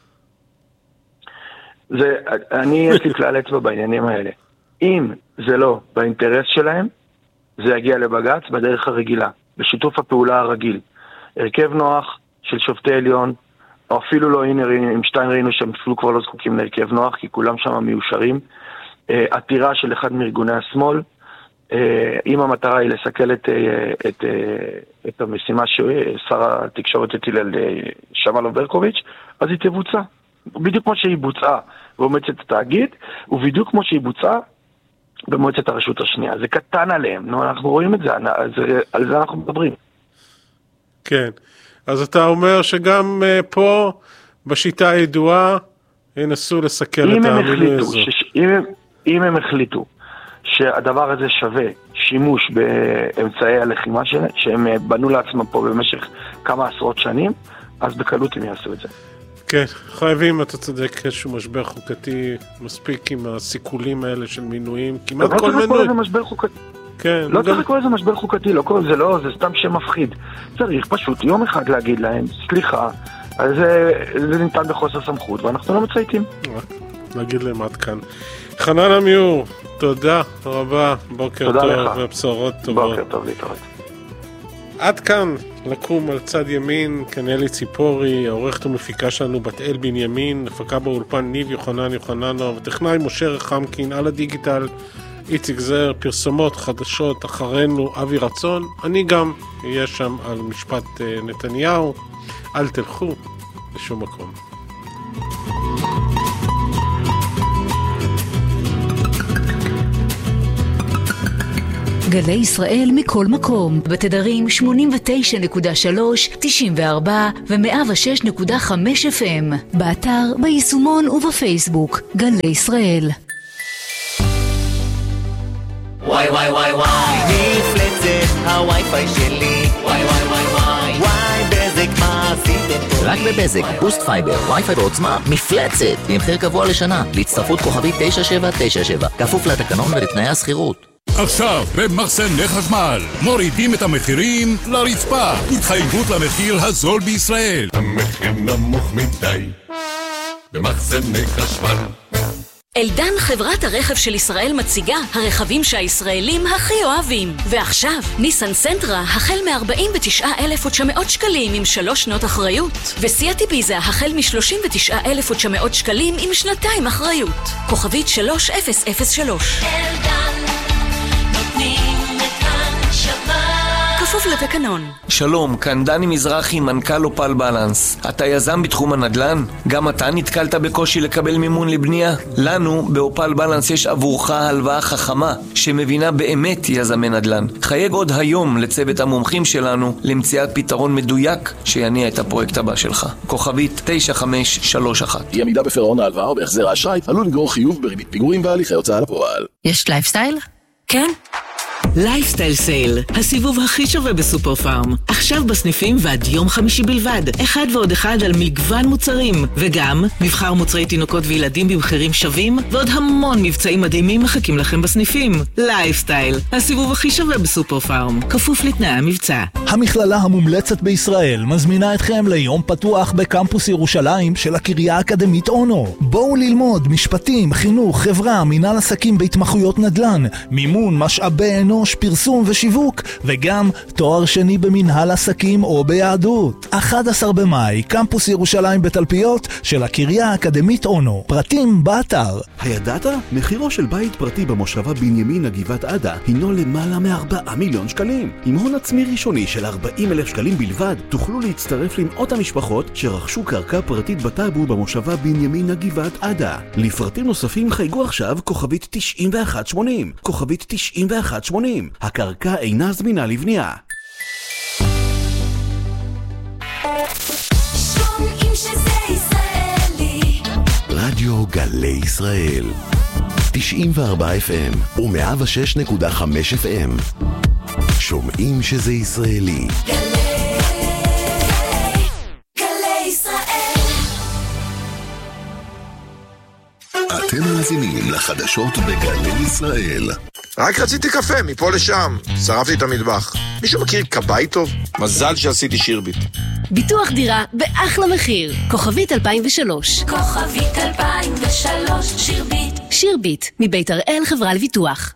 זה, אני יש לי כלל אצבע בעניינים האלה. אם זה לא באינטרס שלהם, זה יגיע לבג"ץ בדרך הרגילה, בשיתוף הפעולה הרגיל. הרכב נוח של שופטי עליון, או אפילו לא, הנה, עם שטיין ראינו שהם אפילו כבר לא זקוקים להרכב נוח, כי כולם שם מיושרים. עתירה של אחד מארגוני השמאל, אם המטרה היא לסכל את, את, את המשימה ששר התקשורת הטיל על שמאלוב ברקוביץ', אז היא תבוצע. בדיוק כמו שהיא בוצעה במועצת התאגיד, ובדיוק כמו שהיא בוצעה במועצת הרשות השנייה. זה קטן עליהם, נו, אנחנו רואים את זה, זה, על זה אנחנו מדברים. כן, אז אתה אומר שגם uh, פה, בשיטה הידועה, ינסו לסכל את המינוי הזה. שש, אם, אם הם החליטו שהדבר הזה שווה שימוש באמצעי הלחימה שלהם, שהם בנו לעצמם פה במשך כמה עשרות שנים, אז בקלות הם יעשו את זה. כן, חייבים, אתה צודק, איזשהו משבר חוקתי מספיק עם הסיכולים האלה של מינויים, כמעט כל מינוי. לא צריך לקרוא לזה משבר חוקתי. כן. לא צריך לקרוא לזה משבר חוקתי, לא, זה לא, זה סתם שם מפחיד. צריך פשוט יום אחד להגיד להם, סליחה, אז זה ניתן בחוסר סמכות, ואנחנו לא מצייתים. להגיד להם עד כאן. חנן עמיור, תודה רבה, בוקר טוב ובשורות טובות. בוקר טוב, להתראות. עד כאן לקום על צד ימין, כנלי ציפורי, העורכת ומפיקה שלנו בת אל בנימין, הפקה באולפן ניב יוחנן יוחננוב, וטכנאי משה רחמקין, על הדיגיטל איציק זר, פרסומות חדשות אחרינו אבי רצון, אני גם אהיה שם על משפט נתניהו, אל תלכו לשום מקום. גלי ישראל מכל מקום, בתדרים שמונים ותשע נקודה שלוש, תשעים וארבע ו-מאה ושש נקודה חמש אף אם, באתר, ביישומון ובפייסבוק, גלי ישראל. וואי וואי וואי וואי, נפלצת הווי-פיי שלי, וואי וואי וואי וואי, וואי בזק מה עשיתם פה? רק בבזק, בוסט פייבר, וי-פיי בעוצמה, מפלצת, במחיר קבוע לשנה, להצטרפות כוכבית תשע שבע תשע שבע, כפוף לתקנון ולתנאי הסחירות. עכשיו במחסני חשמל מורידים את המחירים לרצפה, התחייבות למחיר הזול בישראל. המחיר נמוך מדי במחסני חשמל. אלדן, חברת הרכב של ישראל, מציגה הרכבים שהישראלים הכי אוהבים. ועכשיו, ניסן סנטרה החל מ-ארבעים ותשעה אלף ותשע מאות שקלים עם שלוש שנות אחריות, וסיאט איביזה החל מ-שלושים ותשעה אלף ותשע מאות שקלים עם שנתיים אחריות. כוכבית שלוש אפס אפס שלוש. אלדן, נותנים את הנשמה. כפוף לתקנון. שלום, כאן דני מזרחי, מנכ"ל אופל בלנס. אתה יזם בתחום הנדל"ן? גם אתה נתקלת בקושי לקבל מימון לבנייה? לנו באופל בלנס יש עבורך הלוואה חכמה שמבינה באמת יזמי נדל"ן. חייג עוד היום לצוות המומחים שלנו למציאת פתרון מדויק שיניע את הפרויקט הבא שלך. כוכבית תשע חמש שלוש אחת. אי עמידה בפירעון ההלוואה או בהחזר האשראי עלול לגרור חיוב בריבית פיגורים והליכי הוצאה לפועל. יש לייפסטייל? כן. לייפסטייל סייל, הסיבוב הכי שווה בסופר פארם. עכשיו בסניפים ועד יום חמישי בלבד. אחד ועוד אחד על מגוון מוצרים. וגם מבחר מוצרי תינוקות וילדים במחירים שווים, ועוד המון מבצעים מדהימים מחכים לכם בסניפים. לייפסטייל, הסיבוב הכי שווה בסופר פארם. כפוף לתנאי המבצע. המכללה המומלצת בישראל מזמינה אתכם ליום פתוח בקמפוס ירושלים של הקריה האקדמית אונו. בואו ללמוד משפטים, חינוך, חברה, מנהל עסקים בהתמחויות נדל"ן, מימון, משאבי אנוש, פרסום ושיווק, וגם תואר שני במנהל עסקים או ביהדות. אחד עשר במאי, קמפוס ירושלים בתלפיות של הקריה האקדמית אונו. פרטים באתר. הידעת? מחירו של בית פרטי במושבה בנימין הגבעת עדה הינו למעלה מארבעה מיליון שקלים. עם הון עצמי ראשוני של ארבעים אלף שקלים בלבד, תוכלו להצטרף למאות המשפחות שרכשו קרקע פרטית בטאבו במושבה בנימין הגבעת עדה. לפרטים נוספים חייגו עכשיו כוכבית תשעים ואחת שמונים. כוכבית תשעים ואחת שמונים. הקרקע אינה זמינה לבנייה. שומעים שזה ישראלי. רדיו גלי ישראל תשעים וארבע אף אם ו-מאה ושש נקודה חמש אף אם. שומעים שזה ישראלי. גלי ישראל. אתם מאזינים לחדשות בגלי ישראל. רק רציתי קפה, מפה לשם. שרפתי את המטבח. מישהו מכיר קבאי טוב? מזל שעשיתי שירביט. ביטוח דירה באחלה מחיר. כוכבית אלפיים ושלוש. כוכבית אלפיים ושלוש, שירביט. שירביט, מבית הראל חברה לביטוח.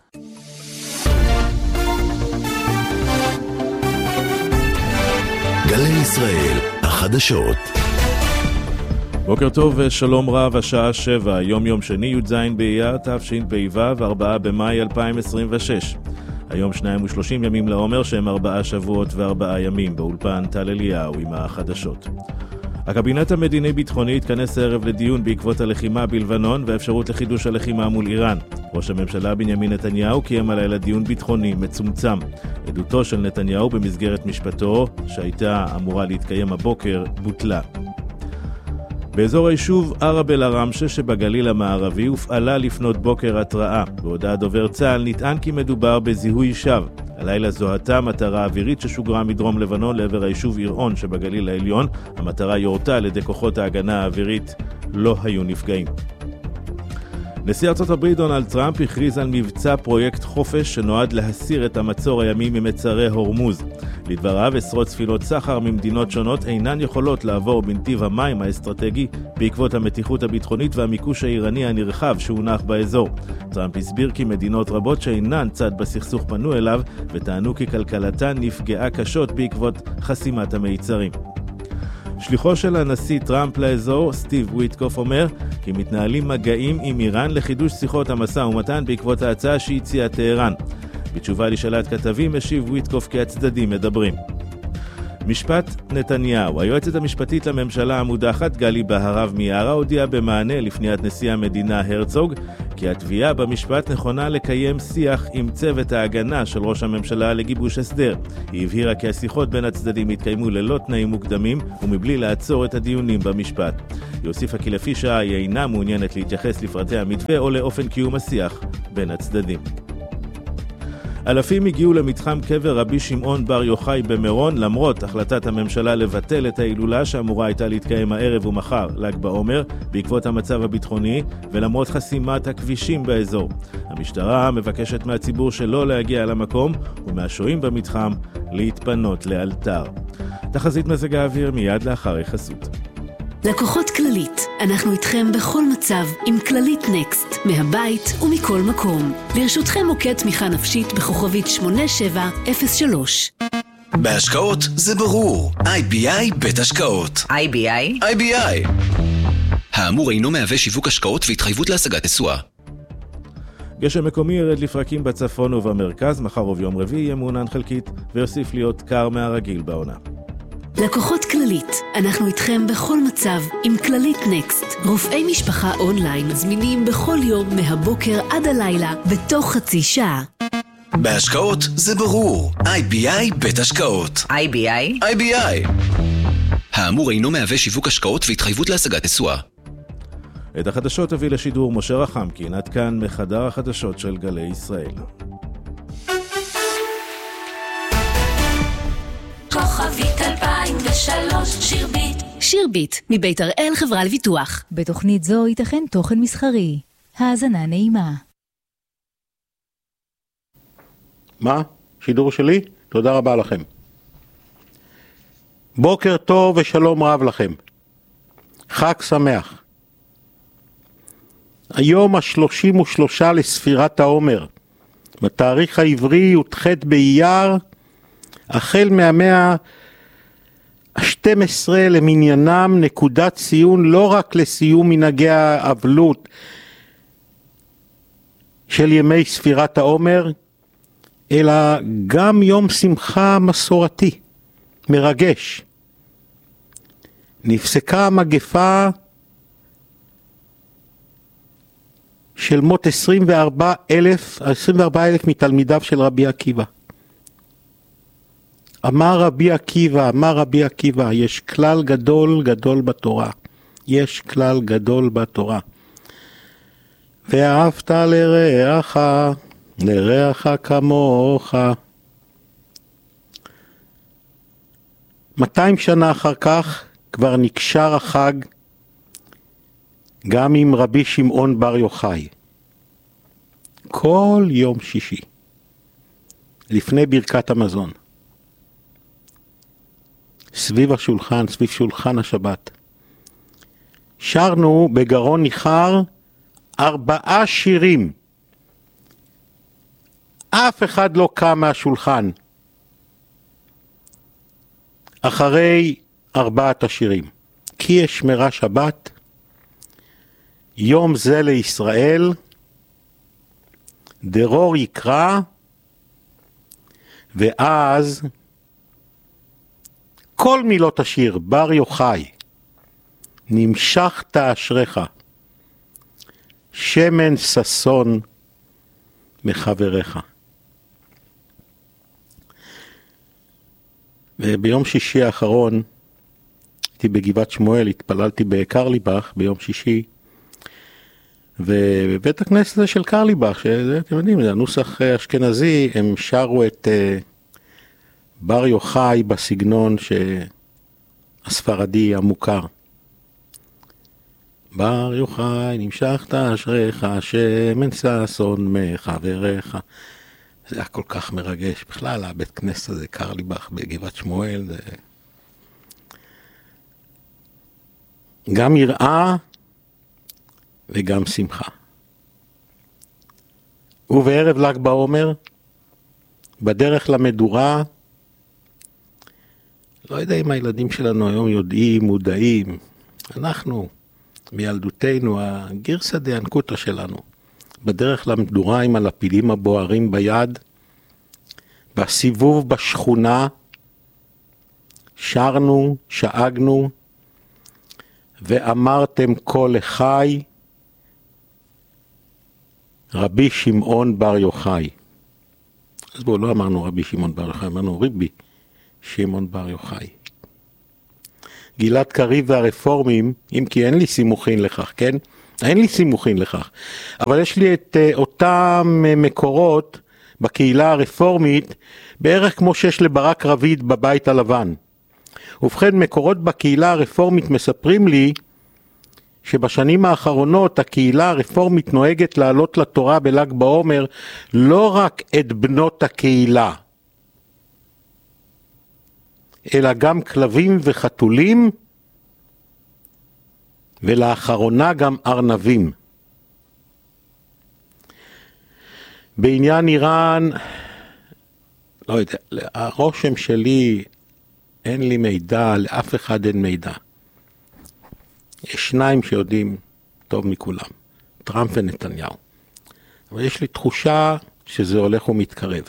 גלי ישראל, החדשות. בוקר טוב ושלום רב, השעה שבע, יום יום שני י"ז באייר תשפ"ו, ארבעה במאי אלפיים עשרים ושש. היום שניים ושלושים ימים לעומר שהם ארבעה שבועות וארבעה ימים. באולפן טל אליהו עם החדשות. הקבינט המדיני-ביטחוני התכנס הערב לדיון בעקבות הלחימה בלבנון ואפשרות לחידוש הלחימה מול איראן. ראש הממשלה בנימין נתניהו קיים הלילה דיון ביטחוני מצומצם. עדותו של נתניהו במסגרת משפטו, שהייתה אמורה להתקיים הבוקר, בוטלה. באזור היישוב ערב אל-עראמשה שבגליל המערבי הופעלה לפנות בוקר התראה. בהודעת דובר צה"ל נטען כי מדובר בזיהוי שווא. הלילה זוהתה מטרה אווירית ששוגרה מדרום לבנון לעבר היישוב ירעון שבגליל העליון. המטרה יורתה על ידי כוחות ההגנה האווירית. לא היו נפגעים. נשיא ארצות הברית דונלד טראמפ הכריז על מבצע פרויקט חופש שנועד להסיר את המצור הימי ממצרי הורמוז. לדבריו, עשרות ספינות סחר ממדינות שונות אינן יכולות לעבור בנתיב המים האסטרטגי בעקבות המתיחות הביטחונית והמיקוש האיראני הנרחב שהונח באזור. טראמפ הסביר כי מדינות רבות שאינן צד בסכסוך פנו אליו וטענו כי כלכלתן נפגעה קשות בעקבות חסימת המיצרים. שליחו של הנשיא טראמפ לאזור, סטיב וויטקוף, אומר כי מתנהלים מגעים עם איראן לחידוש שיחות המשא ומתן בעקבות ההצעה שהציעה טהרן. בתשובה לשאלת כתבים השיב וויטקוף כי הצדדים מדברים. משפט נתניהו. היועצת המשפטית לממשלה המודחת גלי בהרב מיארה הודיעה במענה לפניית נשיא המדינה הרצוג כי התביעה במשפט נכונה לקיים שיח עם צוות ההגנה של ראש הממשלה לגיבוש הסדר. היא הבהירה כי השיחות בין הצדדים התקיימו ללא תנאים מוקדמים ומבלי לעצור את הדיונים במשפט. היא הוסיפה כי לפי שעה היא אינה מעוניינת להתייחס לפרטי המתווה או לאופן קיום השיח בין הצדדים. אלפים הגיעו למתחם קבר רבי שמעון בר יוחאי במירון למרות החלטת הממשלה לבטל את ההילולה שאמורה הייתה להתקיים הערב ומחר ל"ג בעומר בעקבות המצב הביטחוני ולמרות חסימת הכבישים באזור. המשטרה מבקשת מהציבור שלא להגיע למקום ומהשוהים במתחם להתפנות לאלתר. תחזית מזג האוויר מיד לאחר החסות. לקוחות כללית, אנחנו איתכם בכל מצב עם כללית נקסט, מהבית ומכל מקום. לרשותכם מוקד תמיכה נפשית בכוכבית שמונה שבע אפס שלוש. בהשקעות זה ברור, איי בי איי בית השקעות. איי בי איי? איי בי איי. האמור אינו מהווה שיווק השקעות והתחייבות להשגת תשואה. גשם מקומי ירד לפרקים בצפון ובמרכז, מחר וביום רביעי יהיה מעונן חלקית ויוסיף להיות קר מהרגיל בעונה. לקוחות כללית, אנחנו איתכם בכל מצב עם כללית נקסט. רופאי משפחה אונליין זמינים בכל יום מהבוקר עד הלילה בתוך חצי שעה. בהשקעות זה ברור, איי בי איי בית השקעות. איי בי איי? איי בי איי. האמור אינו מהווה שיווק השקעות והתחייבות להשגת תשואה. את החדשות הביא לשידור משה רחמקין, עד כאן מחדר החדשות של גלי ישראל. כוכבית אלפיים ושלוש שירבית. שירבית, מבית הראל חברה לביטוח. בתוכנית זו ייתכן תוכן מסחרי. האזנה נעימה. מה? שידור שלי? תודה רבה לכם. בוקר טוב ושלום רב לכם. חג שמח. היום השלושים ושלושה לספירת העומר. בתאריך העברי י"ח באייר, החל מהמאה ה-שתים עשרה למניינם, נקודת ציון לא רק לסיום מנהגי האבלות של ימי ספירת העומר, אלא גם יום שמחה מסורתי, מרגש. נפסקה המגפה של מות עשרים וארבעה אלף מתלמידיו של רבי עקיבא. אמר רבי עקיבא, אמר רבי עקיבא, יש כלל גדול גדול בתורה. יש כלל גדול בתורה. ואהבת לרעך, לרעך כמוך. מאתיים שנה אחר כך כבר נקשר החג גם עם רבי שמעון בר יוחאי. כל יום שישי, לפני ברכת המזון, סביב השולחן, סביב שולחן השבת, שרנו בגרון ניחר ארבעה שירים. אף אחד לא קם מהשולחן אחרי ארבעת השירים. כי אשמרה שבת, יום זה לישראל, דרור יקרא, ואז כל מילות השיר, בר יוחאי, נמשכת אשריך, שמן ששון מחבריך. וביום שישי האחרון, הייתי בגבעת שמואל, התפללתי בקרליבך ביום שישי, ובבית הכנסת של קרליבך, שזה, אתם יודעים, זה הנוסח אשכנזי, הם שרו את uh, בר יוחאי בסגנון הספרדי המוכר. בר יוחאי נמשכת אשריך, שמן ששון מחבריך. זה היה כל כך מרגש. בכלל, הבית כנסת הזה, קרליבך בגבעת שמואל, זה... גם יראה וגם שמחה. ובערב ל"ג בעומר, בדרך למדורה, לא יודע אם הילדים שלנו היום יודעים, מודעים, אנחנו, מילדותנו, הגרסא דינקותא שלנו, בדרך למדורה עם הלפידים הבוערים ביד, בסיבוב בשכונה, שרנו, שאגנו, ואמרתם כל אחי, רבי שמעון בר יוחאי. אז בואו, לא אמרנו רבי שמעון בר יוחאי, אמרנו רבי שמעון בר יוחאי. גלעד קריב והרפורמים, אם כי אין לי סימוכין לכך, כן? אין לי סימוכין לכך. אבל יש לי את uh, אותם uh, מקורות בקהילה הרפורמית, בערך כמו שיש לברק רביד בבית הלבן. ובכן, מקורות בקהילה הרפורמית מספרים לי, שבשנים האחרונות הקהילה הרפורמית נוהגת לעלות לתורה בל"ג בעומר לא רק את בנות הקהילה, אלא גם כלבים וחתולים, ולאחרונה גם ארנבים. בעניין איראן, לא יודע, הרושם שלי, אין לי מידע, לאף אחד אין מידע. יש שניים שיודעים טוב מכולם, טראמפ ונתניהו. אבל יש לי תחושה שזה הולך ומתקרב.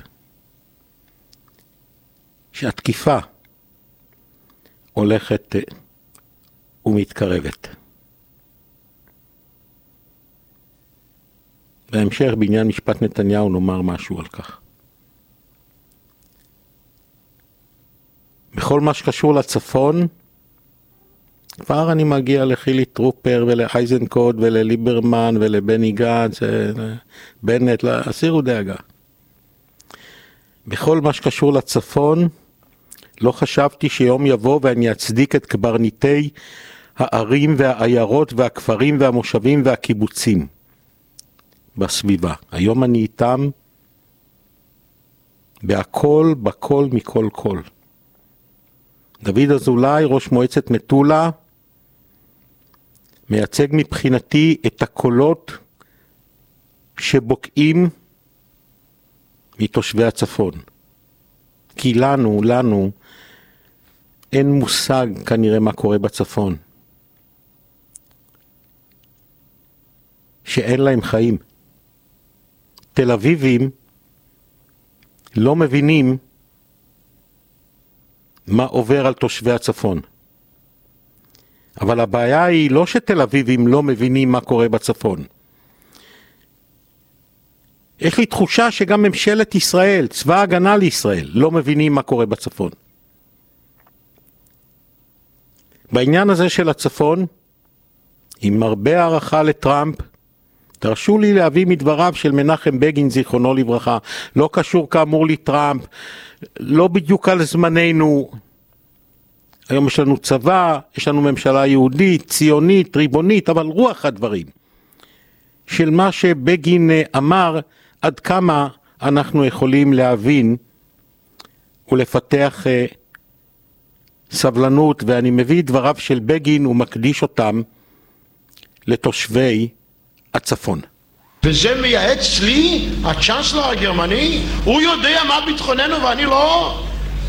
שהתקיפה הולכת ומתקרבת. בהמשך בעניין משפט נתניהו נאמר משהו על כך. בכל מה שקשור לצפון, כבר אני מגיע לחילי טרופר ולאייזנקוט ולליברמן ולבני גנץ, בנט, הסירו דאגה. בכל מה שקשור לצפון, לא חשבתי שיום יבוא ואני אצדיק את קברניטי הערים והעיירות והכפרים והמושבים והקיבוצים בסביבה. היום אני איתם בהכל, בכל, מכל כל. דוד אזולאי, ראש מועצת מטולה, מייצג מבחינתי את הקולות שבוקעים מתושבי הצפון. כי לנו, לנו, אין מושג כנראה מה קורה בצפון. שאין להם חיים. תל אביבים לא מבינים מה עובר על תושבי הצפון. אבל הבעיה היא לא שתל אביבים לא מבינים מה קורה בצפון. יש לי תחושה שגם ממשלת ישראל, צבא ההגנה לישראל, לא מבינים מה קורה בצפון. בעניין הזה של הצפון, עם הרבה הערכה לטראמפ, תרשו לי להביא מדבריו של מנחם בגין זיכרונו לברכה, לא קשור כאמור לטראמפ, לא בדיוק על זמננו. היום יש לנו צבא, יש לנו ממשלה יהודית, ציונית, ריבונית, אבל רוח הדברים של מה שבגין אמר, עד כמה אנחנו יכולים להבין ולפתח uh, סבלנות, ואני מביא דבריו של בגין ומקדיש אותם לתושבי הצפון. וזה מייעץ לי, הצ'אנסלר הגרמני, הוא יודע מה ביטחוננו ואני לא.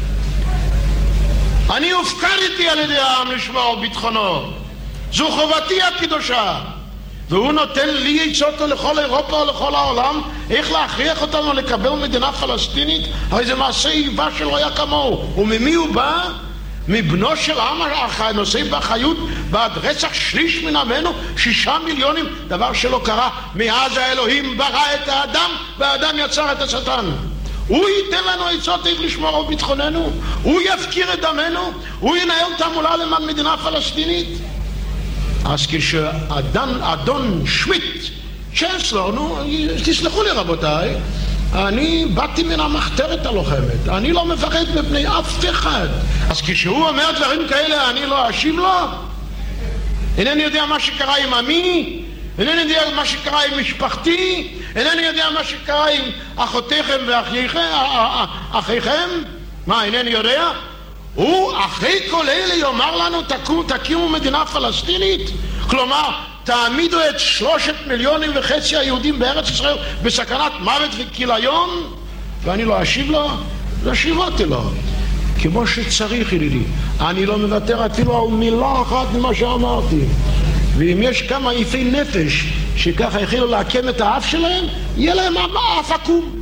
אני הופקדתי על ידי העם לשמור על ביטחונו. זו חובתי הקדושה. והוא נותן לי עצות לכל אירופה ולכל העולם איך להכריח אותנו לקבל מדינה פלסטינית. הרי זה מעשה איבה שלא היה כמוהו. וממי הוא בא? מבנו של עם הנושא באחריות בעד רצח שליש מן עמנו, שישה מיליונים, דבר שלא קרה מאז האלוהים ברא את האדם והאדם יצר את השטן. הוא ייתן לנו עצות איך לשמור על ביטחוננו, הוא יפקיר את דמנו, הוא ינהל תעמולה למען מדינה פלסטינית. אז כשאדון אדון שמיט, צ'אנסלר, נו, תסלחו לי רבותיי, אני באתי מן המחתרת הלוחמת, אני לא מפחד מפני אף אחד. אז כשהוא אומר דברים כאלה אני לא אשיב לו? אינני יודע מה שקרה עם עמי אינני יודע מה שקרה עם משפחתי, אינני יודע מה שקרה עם אחותיכם ואחיכם. מה, אינני יודע? הוא אחרי כל אלה יאמר לנו תקום, תקימו מדינה פלסטינית? כלומר, תעמידו את שלושת מיליונים וחצי היהודים בארץ ישראל בסכנת מוות וכיליון? ואני לא אשיב לו? לא שיבותי לו. כמו שצריך, ידידי. אני לא מוותר אפילו על מילה אחת ממה שאמרתי. ואם יש כמה יפי נפש שככה החלו להקם את האף שלהם, יהיה להם אף עקום.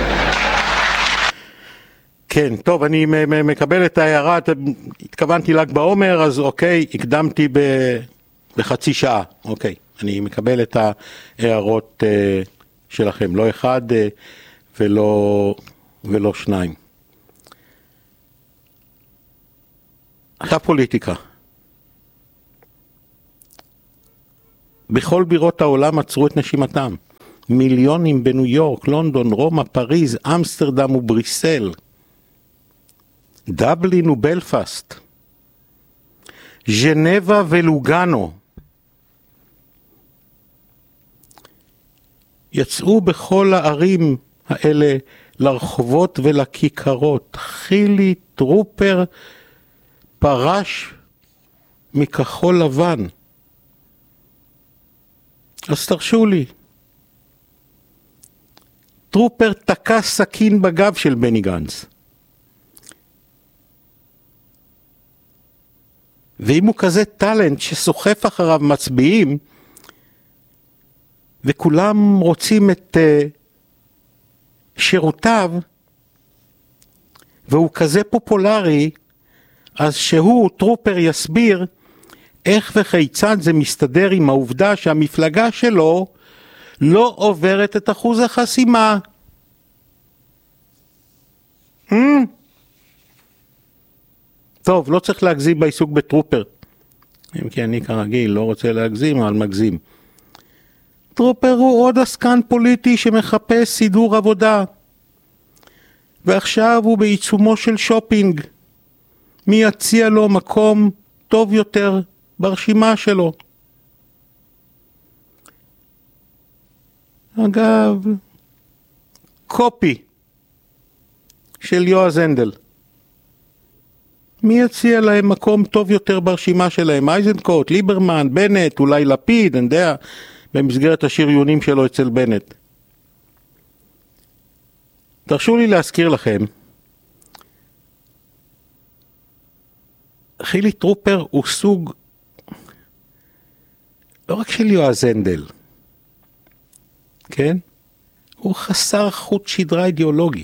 כן, טוב, אני מקבל את ההערה, התכוונתי ל"ג בעומר, אז אוקיי, הקדמתי בחצי שעה, אוקיי. אני מקבל את ההערות שלכם, לא אחד ולא, ולא שניים. עכשיו פוליטיקה. בכל בירות העולם עצרו את נשימתם. מיליונים בניו יורק, לונדון, רומא, פריז, אמסטרדם ובריסל. דבלין ובלפסט. ז'נבה ולוגנו. יצאו בכל הערים האלה לרחובות ולכיכרות. חילי טרופר פרש מכחול לבן. אז תרשו לי. טרופר תקע סכין בגב של בני גנץ. ואם הוא כזה טלנט שסוחף אחריו מצביעים, וכולם רוצים את uh, שירותיו, והוא כזה פופולרי, אז שהוא, טרופר, יסביר איך וכיצד זה מסתדר עם העובדה שהמפלגה שלו לא עוברת את אחוז החסימה. Mm. טוב, לא צריך להגזים בעיסוק בטרופר. אם כי אני כרגיל לא רוצה להגזים, אבל מגזים. טרופר הוא עוד עסקן פוליטי שמחפש סידור עבודה. ועכשיו הוא בעיצומו של שופינג. מי יציע לו מקום טוב יותר ברשימה שלו? אגב, קופי של יועז הנדל. מי יציע להם מקום טוב יותר ברשימה שלהם? אייזנקוט, ליברמן, בנט, אולי לפיד, אני יודע, במסגרת השריונים שלו אצל בנט. תרשו לי להזכיר לכם, חילי טרופר הוא סוג לא רק של יועז הנדל, כן? הוא חסר חוט שדרה אידיאולוגי.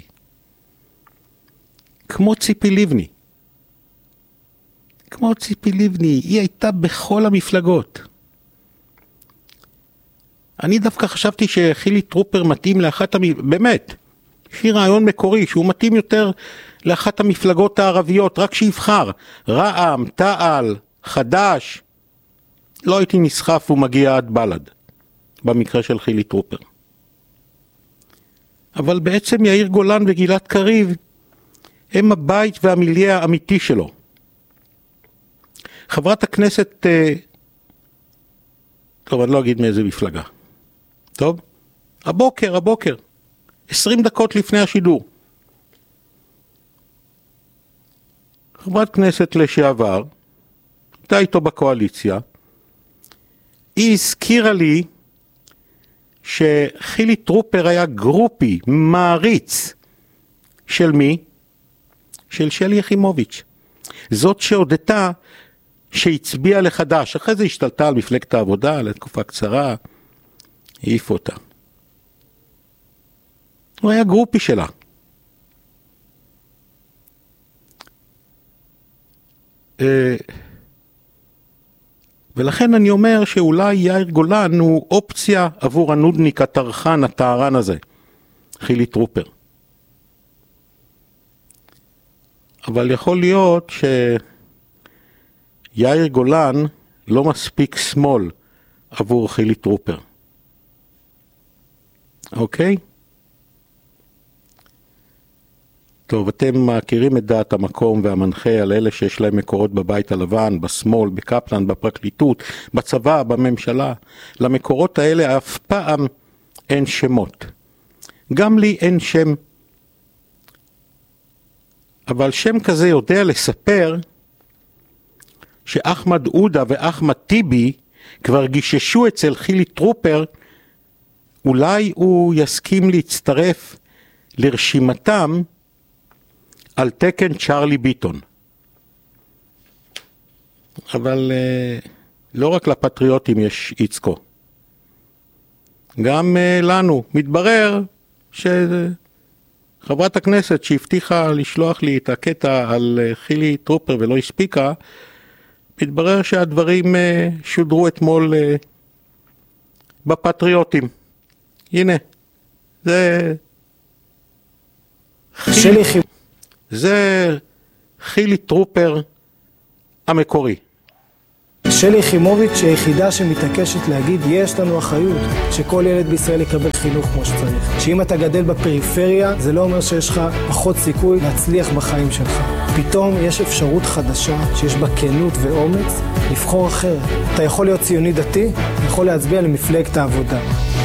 כמו ציפי לבני. כמו ציפי לבני, היא הייתה בכל המפלגות. אני דווקא חשבתי שחילי טרופר מתאים לאחת המפלגות, באמת, יש לי רעיון מקורי, שהוא מתאים יותר לאחת המפלגות הערביות, רק שיבחר, רע"מ, תע"ל, חד"ש, לא הייתי נסחף ומגיע עד בל"ד, במקרה של חילי טרופר. אבל בעצם יאיר גולן וגלעד קריב, הם הבית והמיליה האמיתי שלו. חברת הכנסת, טוב, אני לא אגיד מאיזה מפלגה. טוב? הבוקר, הבוקר. עשרים דקות לפני השידור. חברת כנסת לשעבר, הייתה איתו בקואליציה, היא הזכירה לי שחילי טרופר היה גרופי, מעריץ. של מי? של שלי יחימוביץ'. זאת שהודתה שהצביעה לחדש, אחרי זה השתלטה על מפלגת העבודה לתקופה קצרה, העיף אותה. הוא היה גרופי שלה. ולכן אני אומר שאולי יאיר גולן הוא אופציה עבור הנודניק הטרחן, הטהרן הזה, חילי טרופר. אבל יכול להיות שיאיר גולן לא מספיק שמאל עבור חילי טרופר. אוקיי? טוב, אתם מכירים את דעת המקום והמנחה על אלה שיש להם מקורות בבית הלבן, בשמאל, בקפלן, בפרקליטות, בצבא, בממשלה. למקורות האלה אף פעם אין שמות. גם לי אין שם. אבל שם כזה יודע לספר שאחמד עודה ואחמד טיבי כבר גיששו אצל חילי טרופר, אולי הוא יסכים להצטרף לרשימתם על תקן צ'רלי ביטון. אבל uh, לא רק לפטריוטים יש איצקו. גם uh, לנו מתברר שחברת הכנסת שהבטיחה לשלוח לי את הקטע על uh, חילי טרופר ולא הספיקה, מתברר שהדברים uh, שודרו אתמול uh, בפטריוטים. הנה, זה חילי, זה חילי טרופר המקורי. שלי יחימוביץ' היא היחידה שמתעקשת להגיד יש לנו אחריות שכל ילד בישראל יקבל חינוך כמו שצריך. שאם אתה גדל בפריפריה זה לא אומר שיש לך פחות סיכוי להצליח בחיים שלך. פתאום יש אפשרות חדשה שיש בה כנות ואומץ לבחור אחרת. אתה יכול להיות ציוני דתי, יכול להצביע למפלגת העבודה.